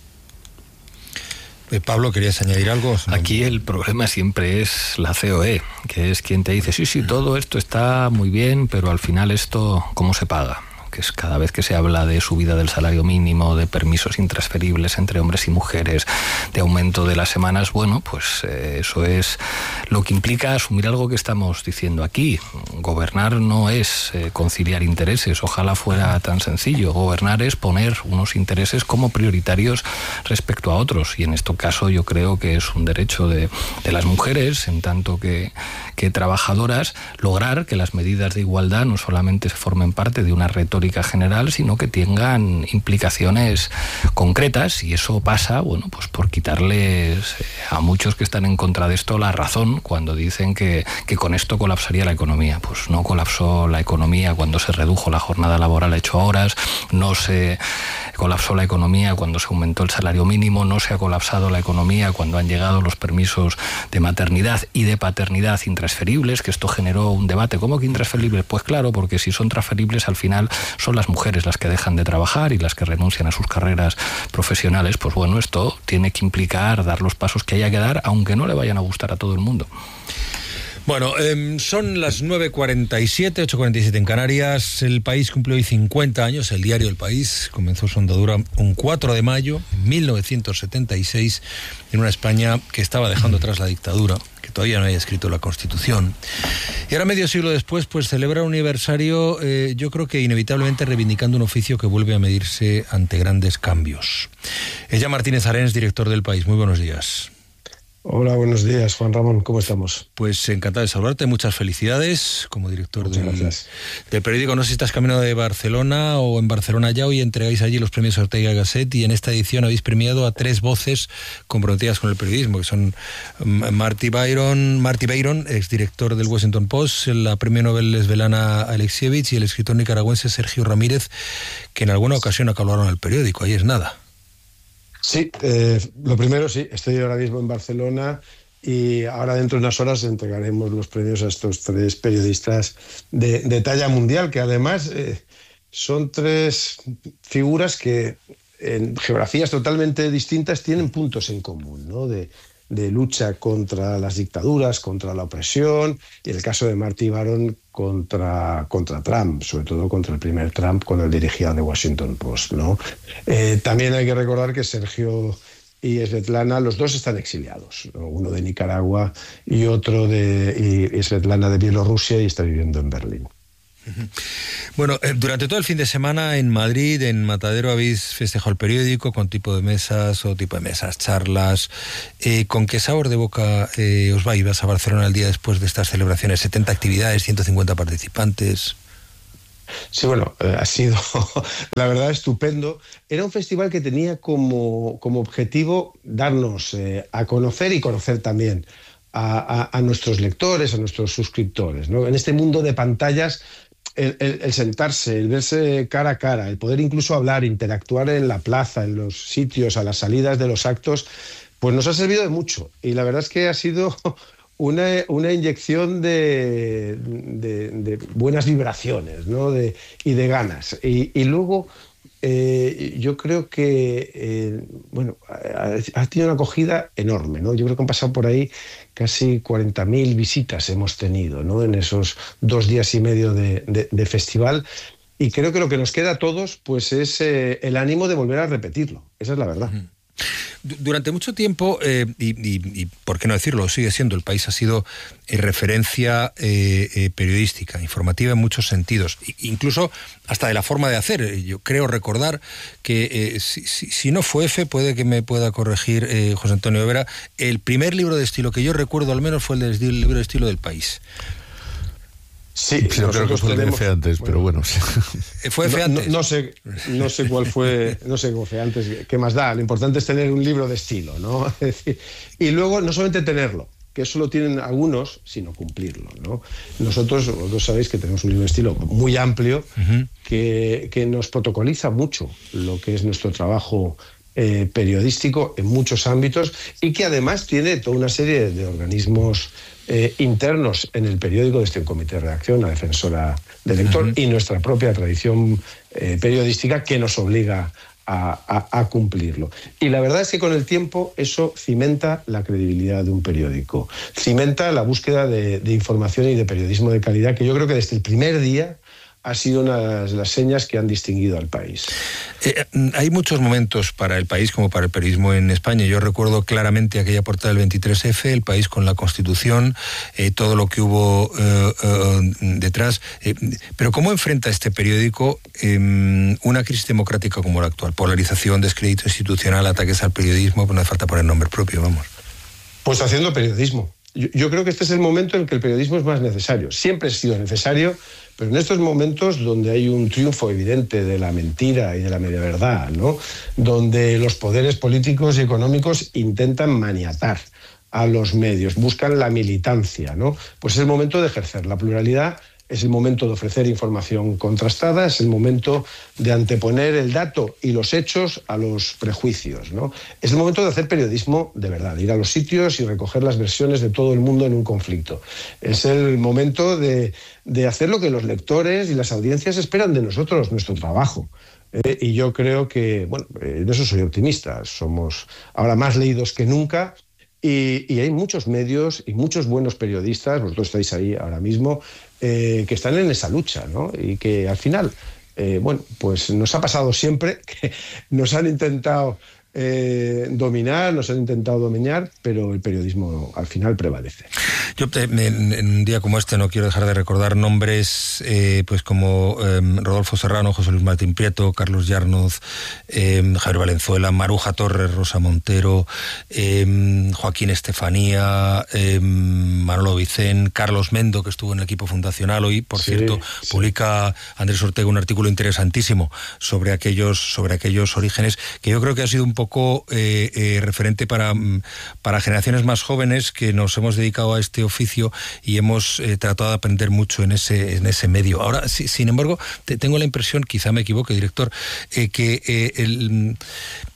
Pablo, ¿querías añadir algo? Aquí el problema siempre es la C O E, que es quien te dice, sí, sí, todo esto está muy bien, pero al final esto, ¿cómo se paga? Que es cada vez que se habla de subida del salario mínimo, de permisos intransferibles entre hombres y mujeres, de aumento de las semanas, bueno, pues eh, eso es lo que implica asumir algo que estamos diciendo aquí. Gobernar no es eh, conciliar intereses, ojalá fuera tan sencillo. Gobernar es poner unos intereses como prioritarios respecto a otros, y en este caso yo creo que es un derecho de, de las mujeres, en tanto que, que trabajadoras, lograr que las medidas de igualdad no solamente se formen parte de una retórica general, sino que tengan implicaciones concretas, y eso pasa, bueno, pues por quitarles a muchos que están en contra de esto la razón cuando dicen que, que con esto colapsaría la economía. Pues no colapsó la economía cuando se redujo la jornada laboral a ocho horas, no se colapsó la economía cuando se aumentó el salario mínimo, no se ha colapsado la economía cuando han llegado los permisos de maternidad y de paternidad intransferibles, que esto generó un debate. ¿Cómo que intransferibles? Pues claro, porque si son transferibles al final son las mujeres las que dejan de trabajar y las que renuncian a sus carreras profesionales. Pues bueno, esto tiene que implicar dar los pasos que haya que dar, aunque no le vayan a gustar a todo el mundo. Bueno, eh, son las nueve cuarenta y siete, ocho cuarenta y siete en Canarias. El País cumple hoy cincuenta años. El diario El País comenzó su andadura un cuatro de mayo de mil novecientos setenta y seis en una España que estaba dejando atrás la dictadura, que todavía no había escrito la Constitución. Y ahora, medio siglo después, pues celebra un aniversario, eh, yo creo que inevitablemente reivindicando un oficio que vuelve a medirse ante grandes cambios. Ella Martínez Arens, director del País. Muy buenos días. Hola, buenos días, Juan Ramón, ¿cómo estamos? Pues encantado de saludarte, muchas felicidades como director del, del periódico. No sé si estás camino de Barcelona o en Barcelona ya, hoy entregáis allí los premios Ortega y Gasset, y en esta edición habéis premiado a tres voces comprometidas con el periodismo, que son Marty Byron, Marty Byron, exdirector del Washington Post, la premio Nobel Svetlana Alexievich y el escritor nicaragüense Sergio Ramírez, que en alguna ocasión acabaron al periódico, ahí es nada. Sí, eh, lo primero sí, estoy ahora mismo en Barcelona y ahora dentro de unas horas entregaremos los premios a estos tres periodistas de, de talla mundial, que además eh, son tres figuras que en geografías totalmente distintas tienen puntos en común, ¿no? De, de lucha contra las dictaduras, contra la opresión, y el caso de Marty Baron contra, contra Trump, sobre todo contra el primer Trump cuando él dirigía The Washington Post, ¿no? Eh, también hay que recordar que Sergio y Svetlana, los dos están exiliados, ¿no? Uno de Nicaragua y otro de y, y Svetlana de Bielorrusia, y está viviendo en Berlín. Bueno, eh, durante todo el fin de semana en Madrid, en Matadero, habéis festejado el periódico con tipo de mesas o tipo de mesas, charlas. Eh, ¿Con qué sabor de boca eh, os vais a Barcelona el día después de estas celebraciones? setenta actividades, ciento cincuenta participantes. Sí, bueno, eh, ha sido, la verdad, estupendo. Era un festival que tenía como, como objetivo darnos eh, a conocer y conocer también a, a, a nuestros lectores, a nuestros suscriptores, ¿no? En este mundo de pantallas, el, el, el sentarse, el verse cara a cara, el poder incluso hablar, interactuar en la plaza, en los sitios, a las salidas de los actos, pues nos ha servido de mucho. Y la verdad es que ha sido una, una inyección de, de, de buenas vibraciones, ¿no? de, y de ganas. Y, y luego eh, yo creo que eh, bueno, ha, ha tenido una acogida enorme, ¿no? Yo creo que han pasado por ahí casi cuarenta mil visitas hemos tenido, ¿no? En esos dos días y medio de, de, de festival. Y creo que lo que nos queda a todos pues es eh, el ánimo de volver a repetirlo. Esa es la verdad. Uh-huh. Durante mucho tiempo, eh, y, y, y por qué no decirlo, sigue siendo, el país ha sido eh, referencia eh, eh, periodística, informativa en muchos sentidos, incluso hasta de la forma de hacer. Yo creo recordar que, eh, si, si, si no fue F, puede que me pueda corregir eh, José Antonio Vera, el primer libro de estilo que yo recuerdo al menos fue el, del libro de estilo del País. Sí, yo creo que fue tenemos, el F antes, bueno, pero bueno. ¿Fue F antes? No, no, no, sé, no sé cuál fue, no sé cuál fue antes, qué más da. Lo importante es tener un libro de estilo, ¿no? Es decir, y luego no solamente tenerlo, que eso lo tienen algunos, sino cumplirlo, ¿no? Nosotros, vosotros sabéis que tenemos un libro de estilo muy amplio, uh-huh. que, que nos protocoliza mucho lo que es nuestro trabajo eh, periodístico en muchos ámbitos, y que además tiene toda una serie de organismos Eh, internos en el periódico, desde un comité de redacción, la defensora del lector, uh-huh. y nuestra propia tradición eh, periodística que nos obliga a, a, a cumplirlo. Y la verdad es que con el tiempo eso cimenta la credibilidad de un periódico, cimenta la búsqueda de, de información y de periodismo de calidad, que yo creo que desde el primer día ha sido una de las señas que han distinguido al país. Eh, hay muchos momentos para el país como para el periodismo en España. Yo recuerdo claramente aquella portada del veintitrés efe, el país con la Constitución, eh, todo lo que hubo eh, eh, detrás. Eh, pero ¿cómo enfrenta este periódico eh, una crisis democrática como la actual? Polarización, descrédito institucional, ataques al periodismo, pues no hace falta poner nombre propio, vamos. Pues haciendo periodismo. Yo, yo creo que este es el momento en que el periodismo es más necesario. Siempre ha sido necesario, pero en estos momentos donde hay un triunfo evidente de la mentira y de la media verdad, ¿no? Donde los poderes políticos y económicos intentan maniatar a los medios, buscan la militancia, ¿no? Pues es el momento de ejercer la pluralidad, es el momento de ofrecer información contrastada, es el momento de anteponer el dato y los hechos a los prejuicios, ¿no? Es el momento de hacer periodismo de verdad, de ir a los sitios y recoger las versiones de todo el mundo en un conflicto. Es el momento de, de hacer lo que los lectores y las audiencias esperan de nosotros, nuestro trabajo. Eh, y yo creo que, bueno, en eso soy optimista. Somos ahora más leídos que nunca. Y, y hay muchos medios y muchos buenos periodistas, vosotros estáis ahí ahora mismo, eh, que están en esa lucha, ¿no? Y que al final, eh, bueno, pues nos ha pasado siempre que nos han intentado eh, dominar, nos han intentado dominar, pero el periodismo al final prevalece. Yo en, en un día como este no quiero dejar de recordar nombres eh, pues como eh, Rodolfo Serrano, José Luis Martín Prieto, Carlos Yarnoz, eh, Javier Valenzuela, Maruja Torres, Rosa Montero, eh, Joaquín Estefanía, eh, Manolo Vicén, Carlos Mendo, que estuvo en el equipo fundacional hoy, por sí, cierto, sí. Publica Andrés Ortega un artículo interesantísimo sobre aquellos, sobre aquellos orígenes, que yo creo que ha sido un poco eh, eh, referente para, para generaciones más jóvenes que nos hemos dedicado a este oficio y hemos eh, tratado de aprender mucho en ese, en ese medio. Ahora, si, sin embargo, te, tengo la impresión, quizá me equivoque, director, eh, que eh, el,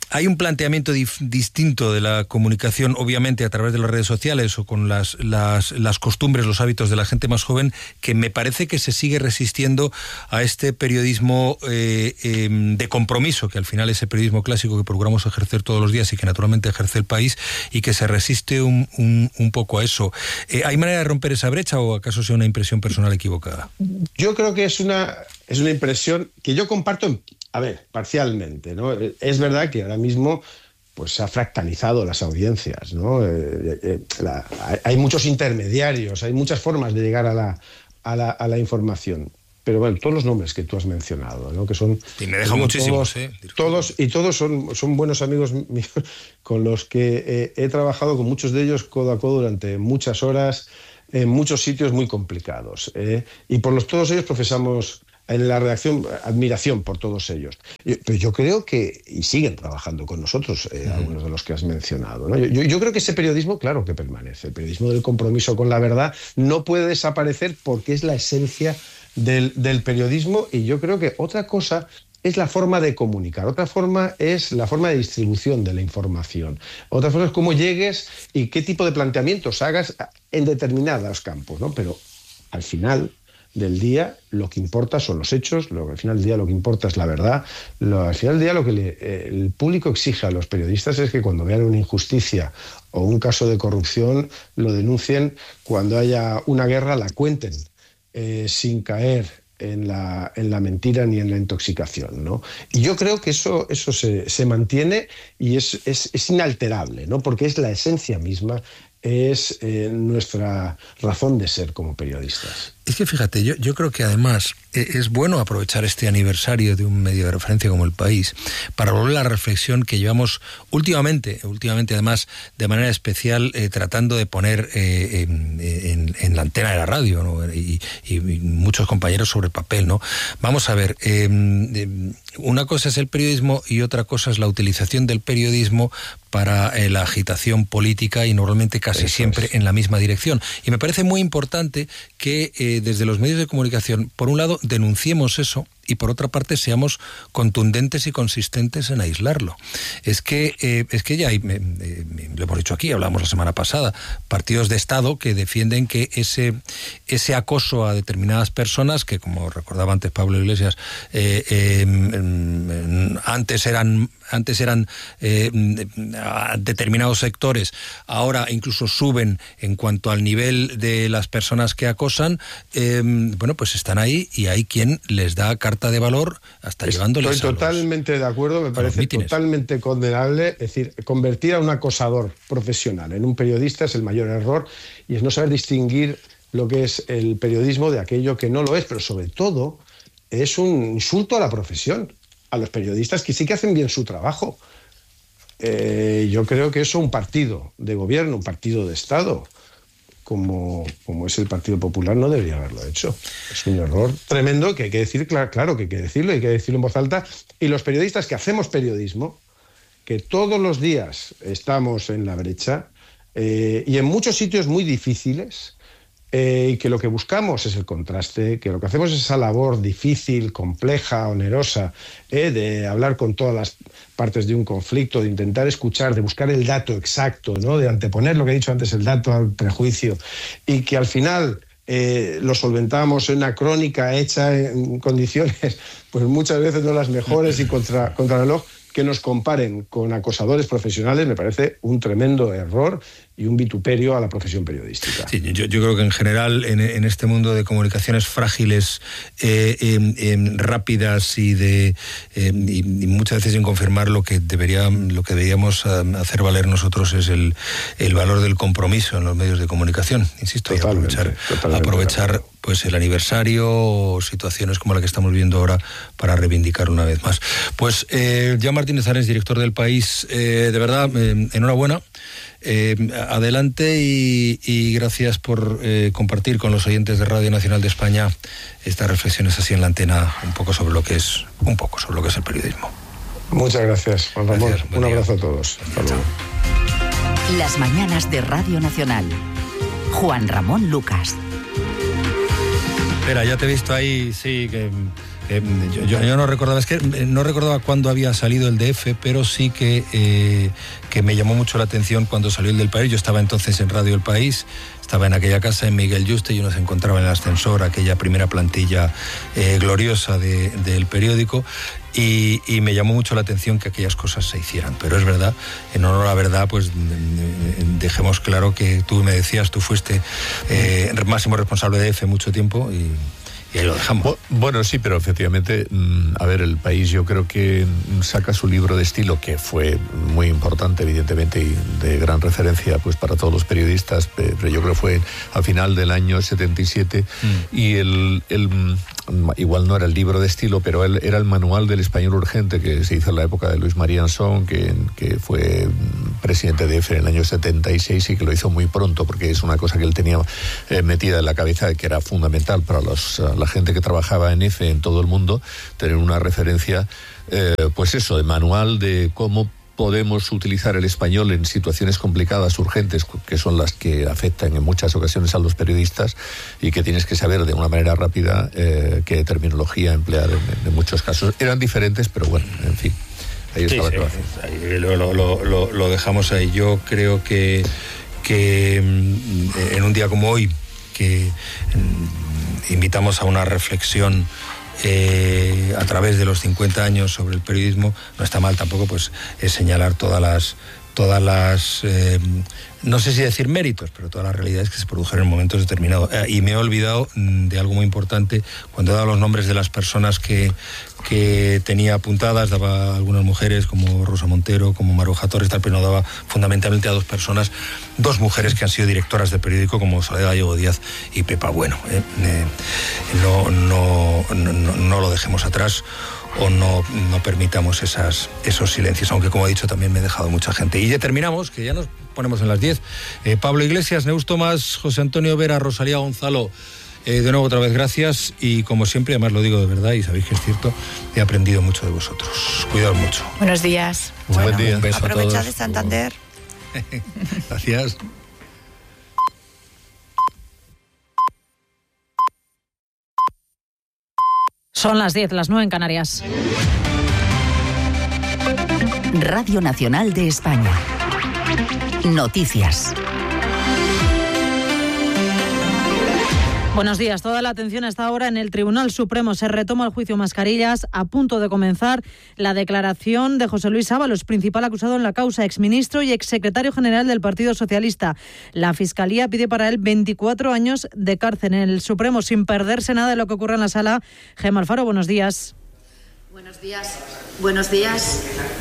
hay un planteamiento dif- distinto de la comunicación, obviamente a través de las redes sociales o con las, las, las costumbres, los hábitos de la gente más joven, que me parece que se sigue resistiendo a este periodismo eh, eh, de compromiso, que al final es el periodismo clásico que procuramos ejercer todos los días y que naturalmente ejerce el país, y que se resiste un, un, un poco a eso. Eh, ¿Hay manera de romper esa brecha o acaso sea una impresión personal equivocada? Yo creo que es una, es una impresión que yo comparto en... A ver, parcialmente, ¿no? Es verdad que ahora mismo pues, se ha fractalizado las audiencias, ¿no? Eh, eh, la, hay muchos intermediarios, hay muchas formas de llegar a la, a la, a la información. Pero bueno, todos los nombres que tú has mencionado, ¿no? Que son... Y me deja muchísimos, todos, ¿eh? Todos, y todos son, son buenos amigos míos con los que eh, he trabajado, con muchos de ellos codo a codo durante muchas horas, en muchos sitios muy complicados. ¿eh? Y por los todos ellos profesamos... en la redacción, admiración por todos ellos. Pero yo creo que, y siguen trabajando con nosotros, eh, algunos de los que has mencionado, ¿no? Yo, yo creo que ese periodismo, claro que permanece. El periodismo del compromiso con la verdad no puede desaparecer porque es la esencia del, del periodismo, y yo creo que otra cosa es la forma de comunicar, otra forma es la forma de distribución de la información, otra forma es cómo llegues y qué tipo de planteamientos hagas en determinados campos, ¿no? Pero al final del día lo que importa son los hechos, lo, al final del día lo que importa es la verdad. Lo, al final del día lo que le, eh, el público exige a los periodistas es que cuando vean una injusticia o un caso de corrupción lo denuncien, cuando haya una guerra la cuenten, eh, sin caer en la, en la mentira ni en la intoxicación, ¿no? Y yo creo que eso, eso se, se mantiene y es, es, es inalterable, ¿no? Porque es la esencia misma, es eh, nuestra razón de ser como periodistas. Es que fíjate, yo, yo creo que además es bueno aprovechar este aniversario de un medio de referencia como El País para volver a la reflexión que llevamos últimamente, últimamente además de manera especial eh, tratando de poner eh, en, en, en la antena de la radio, ¿no? y, y, y muchos compañeros sobre el papel, ¿no? Vamos a ver, eh, una cosa es el periodismo y otra cosa es la utilización del periodismo para eh, la agitación política y normalmente casi Eso siempre es. en la misma dirección. Y me parece muy importante que eh, desde los medios de comunicación, por un lado, denunciemos eso y por otra parte seamos contundentes y consistentes en aislarlo. Es que eh, es que ya hay, eh, eh, lo hemos dicho aquí, hablamos la semana pasada, partidos de Estado que defienden que ese ese acoso a determinadas personas, que como recordaba antes Pablo Iglesias, eh, eh, antes eran antes eran eh, a determinados sectores, ahora incluso suben en cuanto al nivel de las personas que acosan, eh, bueno, pues están ahí y hay quien les da carta de valor hasta llevándoles Estoy totalmente los, de acuerdo, me parece totalmente condenable. Es decir, convertir a un acosador profesional en un periodista es el mayor error, y es no saber distinguir lo que es el periodismo de aquello que no lo es, pero sobre todo es un insulto a la profesión, a los periodistas que sí que hacen bien su trabajo. Eh, yo creo que eso un partido de gobierno, un partido de Estado, Como, como es el Partido Popular, no debería haberlo hecho. Es un error tremendo que hay que decir, claro, claro que hay que decirlo, hay que decirlo en voz alta. Y los periodistas que hacemos periodismo, que todos los días estamos en la brecha, eh, y en muchos sitios muy difíciles, eh, y que lo que buscamos es el contraste, que lo que hacemos es esa labor difícil, compleja, onerosa, eh, de hablar con todas las partes de un conflicto, de intentar escuchar, de buscar el dato exacto, ¿no? De anteponer lo que he dicho antes, el dato al prejuicio, y que al final eh, lo solventamos en una crónica hecha en condiciones pues muchas veces no las mejores y contra, contra reloj, que nos comparen con acosadores profesionales, me parece un tremendo error y un vituperio a la profesión periodística. Sí, yo, yo creo que en general en, en este mundo de comunicaciones frágiles, eh, eh, eh, rápidas y de eh, y, y muchas veces sin confirmar, lo que debería lo que deberíamos hacer valer nosotros es el, el valor del compromiso en los medios de comunicación, insisto, totalmente, y aprovechar, totalmente aprovechar pues el aniversario o situaciones como la que estamos viendo ahora para reivindicar una vez más. Pues eh, Joan Martínez Ares, director del País, eh, de verdad, eh, enhorabuena. Eh, adelante y, y gracias por eh, compartir con los oyentes de Radio Nacional de España estas reflexiones así en la antena, un poco sobre lo que es un poco sobre lo que es el periodismo. Muchas gracias, Juan Ramón. Gracias, un abrazo a todos. Hasta luego. Las mañanas de Radio Nacional. Juan Ramón Lucas. Espera, ya te he visto ahí, sí, que Eh, yo, yo, yo no recordaba, es que no recordaba cuándo había salido el D F, pero sí que, eh, que me llamó mucho la atención cuando salió el del País. Yo estaba entonces en Radio El País, estaba en aquella casa en Miguel Yuste y uno se encontraba en el ascensor, aquella primera plantilla eh, gloriosa de, del periódico, y, y me llamó mucho la atención que aquellas cosas se hicieran. Pero es verdad, en honor a la verdad, pues dejemos claro que tú me decías, tú fuiste eh, máximo responsable de D F mucho tiempo y... y ahí lo dejamos. Bueno, sí, pero efectivamente, a ver, El País yo creo que saca su libro de estilo, que fue muy importante, evidentemente, y de gran referencia pues para todos los periodistas, pero yo creo que fue al final del año setenta y siete, mm. y el, el, igual no era el libro de estilo, pero él, era el manual del español urgente, que se hizo en la época de Luis María Ansón, que, que fue presidente de E F en el año setenta y seis y que lo hizo muy pronto, porque es una cosa que él tenía eh, metida en la cabeza, que era fundamental para los... la gente que trabajaba en E F E en todo el mundo, tener una referencia, eh, pues eso, de manual de cómo podemos utilizar el español en situaciones complicadas, urgentes, que son las que afectan en muchas ocasiones a los periodistas, y que tienes que saber de una manera rápida eh, qué terminología emplear en, en muchos casos. Eran diferentes, pero bueno, en fin. Ahí estaba. Sí, sí, ahí lo, lo, lo, lo dejamos ahí. Yo creo que, que en un día como hoy, que invitamos a una reflexión eh, a través de los cincuenta años sobre el periodismo, no está mal tampoco pues es señalar todas las todas las eh, no sé si decir méritos, pero todas las realidades que se produjeron en momentos determinados. Eh, y me he olvidado de algo muy importante cuando he dado los nombres de las personas que, que tenía apuntadas, daba a algunas mujeres como Rosa Montero, como Maruja Torres, tal, pero no daba fundamentalmente a dos personas, dos mujeres que han sido directoras de periódico como Soledad Gallego Díaz y Pepa Bueno. Eh, eh, no, no, no, no lo dejemos atrás o no, no permitamos esas, esos silencios, aunque como he dicho también me he dejado mucha gente. Y ya terminamos, que ya nos ponemos en las diez. Eh, Pablo Iglesias, Neus Tomás, José Antonio Vera, Rosalía Gonzalo, eh, de nuevo otra vez gracias, y como siempre, además lo digo de verdad y sabéis que es cierto, he aprendido mucho de vosotros. Cuidaos mucho. Buenos días. Un bueno, buen día. Un beso a todos. Aprovechad de Santander. Gracias. Son las diez, las nueve en Canarias. Radio Nacional de España. Noticias. Buenos días. Toda la atención hasta ahora en el Tribunal Supremo. Se retoma el juicio Mascarillas, a punto de comenzar la declaración de José Luis Ábalos, principal acusado en la causa, exministro y exsecretario general del Partido Socialista. La Fiscalía pide para él veinticuatro años de cárcel en el Supremo, sin perderse nada de lo que ocurre en la sala. Gemma Alfaro, buenos días. Buenos días. Buenos días.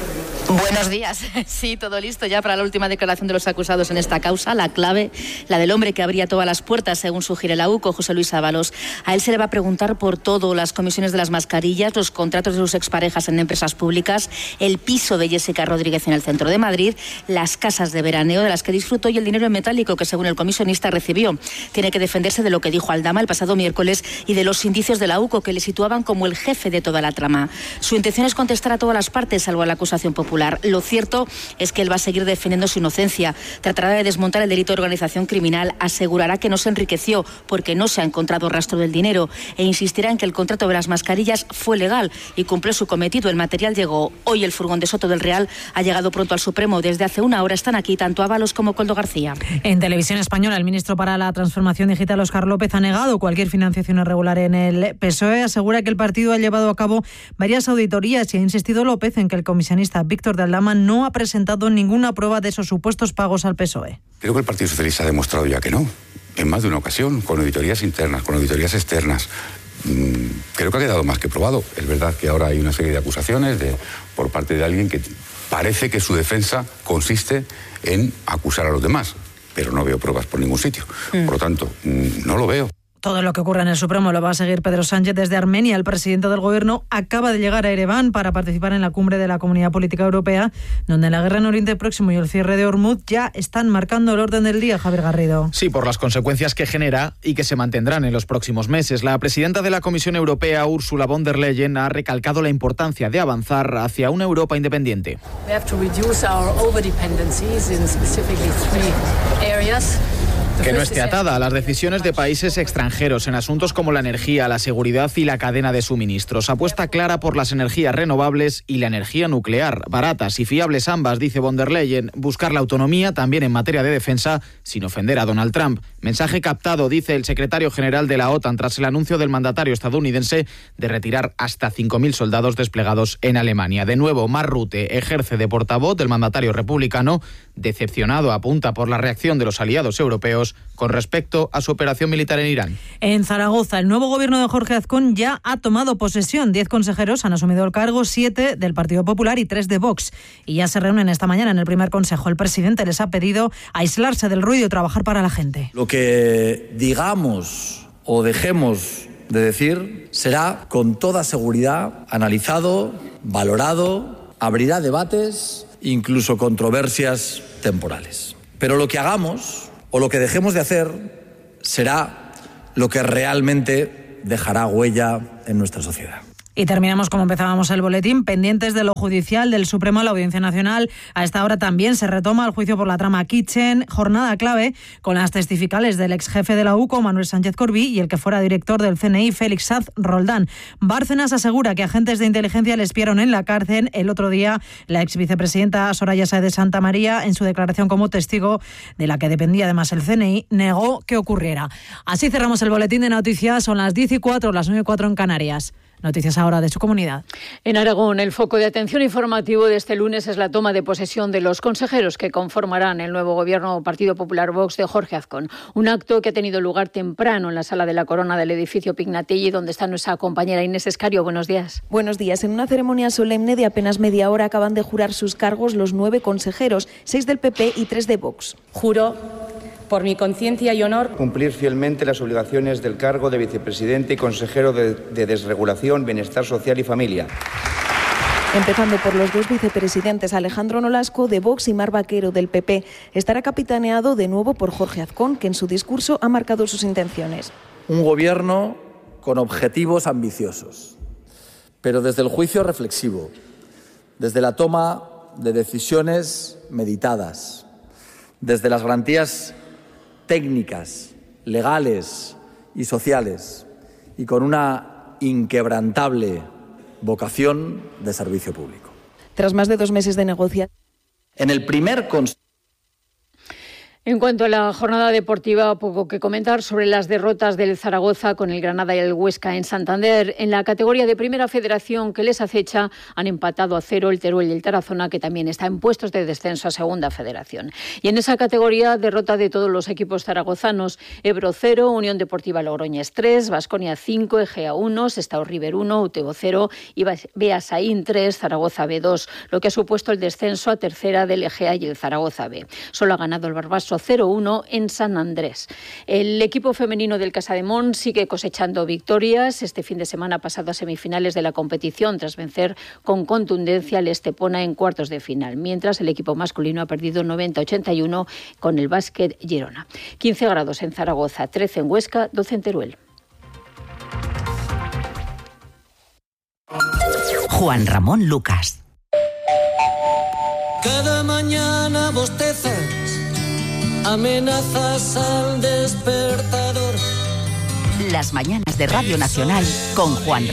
Buenos días. Sí, todo listo ya para la última declaración de los acusados en esta causa. La clave, la del hombre que abría todas las puertas, según sugiere la U C O, José Luis Ábalos. A él se le va a preguntar por todo: las comisiones de las mascarillas, los contratos de sus exparejas en empresas públicas, el piso de Jessica Rodríguez en el centro de Madrid, las casas de veraneo de las que disfrutó y el dinero en metálico que, según el comisionista, recibió. Tiene que defenderse de lo que dijo Aldama el pasado miércoles y de los indicios de la U C O que le situaban como el jefe de toda la trama. Su intención es contestar a todas las partes, salvo a la acusación popular. Lo cierto es que él va a seguir defendiendo su inocencia. Tratará de desmontar el delito de organización criminal, asegurará que no se enriqueció porque no se ha encontrado rastro del dinero, e insistirá en que el contrato de las mascarillas fue legal y cumplió su cometido. El material llegó. Hoy el furgón de Soto del Real ha llegado pronto al Supremo. Desde hace una hora están aquí tanto Ábalos como Coldo García. En Televisión Española, el ministro para la Transformación Digital, Óscar López, ha negado cualquier financiación irregular en el P S O E. Asegura que el partido ha llevado a cabo varias auditorías y ha insistido López en que el comisionista Víctor de Aldama no ha presentado ninguna prueba de esos supuestos pagos al P S O E. Creo que el Partido Socialista ha demostrado ya que no, en más de una ocasión, con auditorías internas, con auditorías externas. Mm, creo que ha quedado más que probado. Es verdad que ahora hay una serie de acusaciones de, por parte de alguien que parece que su defensa consiste en acusar a los demás, pero no veo pruebas por ningún sitio. Mm. Por lo tanto, mm, no lo veo. Todo lo que ocurre en el Supremo lo va a seguir Pedro Sánchez desde Armenia. El presidente del Gobierno acaba de llegar a Ereván para participar en la cumbre de la Comunidad Política Europea, donde la guerra en Oriente Próximo y el cierre de Hormuz ya están marcando el orden del día. Javier Garrido. Sí, por las consecuencias que genera y que se mantendrán en los próximos meses. La presidenta de la Comisión Europea, Ursula von der Leyen, ha recalcado la importancia de avanzar hacia una Europa independiente. We have to reduce our overdependencies in specifically three areas. Que no esté atada a las decisiones de países extranjeros en asuntos como la energía, la seguridad y la cadena de suministros. Apuesta clara por las energías renovables y la energía nuclear, baratas y fiables ambas, dice von der Leyen. Buscar la autonomía también en materia de defensa, sin ofender a Donald Trump. Mensaje captado, dice el secretario general de la OTAN, tras el anuncio del mandatario estadounidense de retirar hasta cinco mil soldados desplegados en Alemania. De nuevo, Mark Rutte ejerce de portavoz del mandatario republicano, decepcionado, apunta, por la reacción de los aliados europeos con respecto a su operación militar en Irán. En Zaragoza, el nuevo gobierno de Jorge Azcón ya ha tomado posesión. Diez consejeros han asumido el cargo, siete del Partido Popular y tres de Vox. Y ya se reúnen esta mañana en el primer consejo. El presidente les ha pedido aislarse del ruido y trabajar para la gente. Lo que digamos o dejemos de decir será con toda seguridad analizado, valorado, abrirá debates, incluso controversias temporales. Pero lo que hagamos o lo que dejemos de hacer será lo que realmente dejará huella en nuestra sociedad. Y terminamos como empezábamos el boletín, pendientes de lo judicial del Supremo a la Audiencia Nacional. A esta hora también se retoma el juicio por la trama Kitchen, jornada clave con las testificales del ex jefe de la U C O, Manuel Sánchez Corbí, y el que fuera director del C N I, Félix Saz Roldán. Bárcenas asegura que agentes de inteligencia le espiaron en la cárcel. El otro día, la ex vicepresidenta Soraya Sáez de Santa María, en su declaración como testigo, de la que dependía además el C N I, negó que ocurriera. Así cerramos el boletín de noticias. Son las diez y cuatro, las nueve y cuatro en Canarias. Noticias ahora de su comunidad. En Aragón, el foco de atención informativo de este lunes es la toma de posesión de los consejeros que conformarán el nuevo gobierno Partido Popular Vox de Jorge Azcón. Un acto que ha tenido lugar temprano en la sala de la Corona del edificio Pignatelli, donde está nuestra compañera Inés Escario. Buenos días. Buenos días. En una ceremonia solemne de apenas media hora acaban de jurar sus cargos los nueve consejeros, seis del P P y tres de Vox. Juro, por mi conciencia y honor, cumplir fielmente las obligaciones del cargo de vicepresidente y consejero de, de Desregulación, Bienestar Social y Familia. Empezando por los dos vicepresidentes, Alejandro Nolasco de Vox y Mar Vaquero del P P. Estará capitaneado de nuevo por Jorge Azcón, que en su discurso ha marcado sus intenciones. Un gobierno con objetivos ambiciosos, pero desde el juicio reflexivo, desde la toma de decisiones meditadas, desde las garantías técnicas, legales y sociales, y con una inquebrantable vocación de servicio público. Tras más de dos meses de negociación. En el primer Consejo. En cuanto a la jornada deportiva, poco que comentar sobre las derrotas del Zaragoza con el Granada y el Huesca en Santander. En la categoría de Primera Federación que les acecha, han empatado a cero el Teruel y el Tarazona, que también está en puestos de descenso a Segunda Federación. Y en esa categoría, derrota de todos los equipos zaragozanos: Ebro cero, Unión Deportiva Logroñés tres, Baskonia cinco, Egea uno, Sestao River uno, Utebo cero y Beasaín tres, Zaragoza B dos, lo que ha supuesto el descenso a tercera del Egea y el Zaragoza B. Solo ha ganado el Barbaso cero uno en San Andrés. El equipo femenino del Casademont sigue cosechando victorias. Este fin de semana ha pasado a semifinales de la competición tras vencer con contundencia al Estepona en cuartos de final, mientras el equipo masculino ha perdido noventa a ochenta y uno con el Básquet Girona. quince grados en Zaragoza, trece en Huesca, doce en Teruel. Juan Ramón Lucas. Cada mañana bostezas, amenazas al despertador. Las mañanas de Radio Nacional con Juan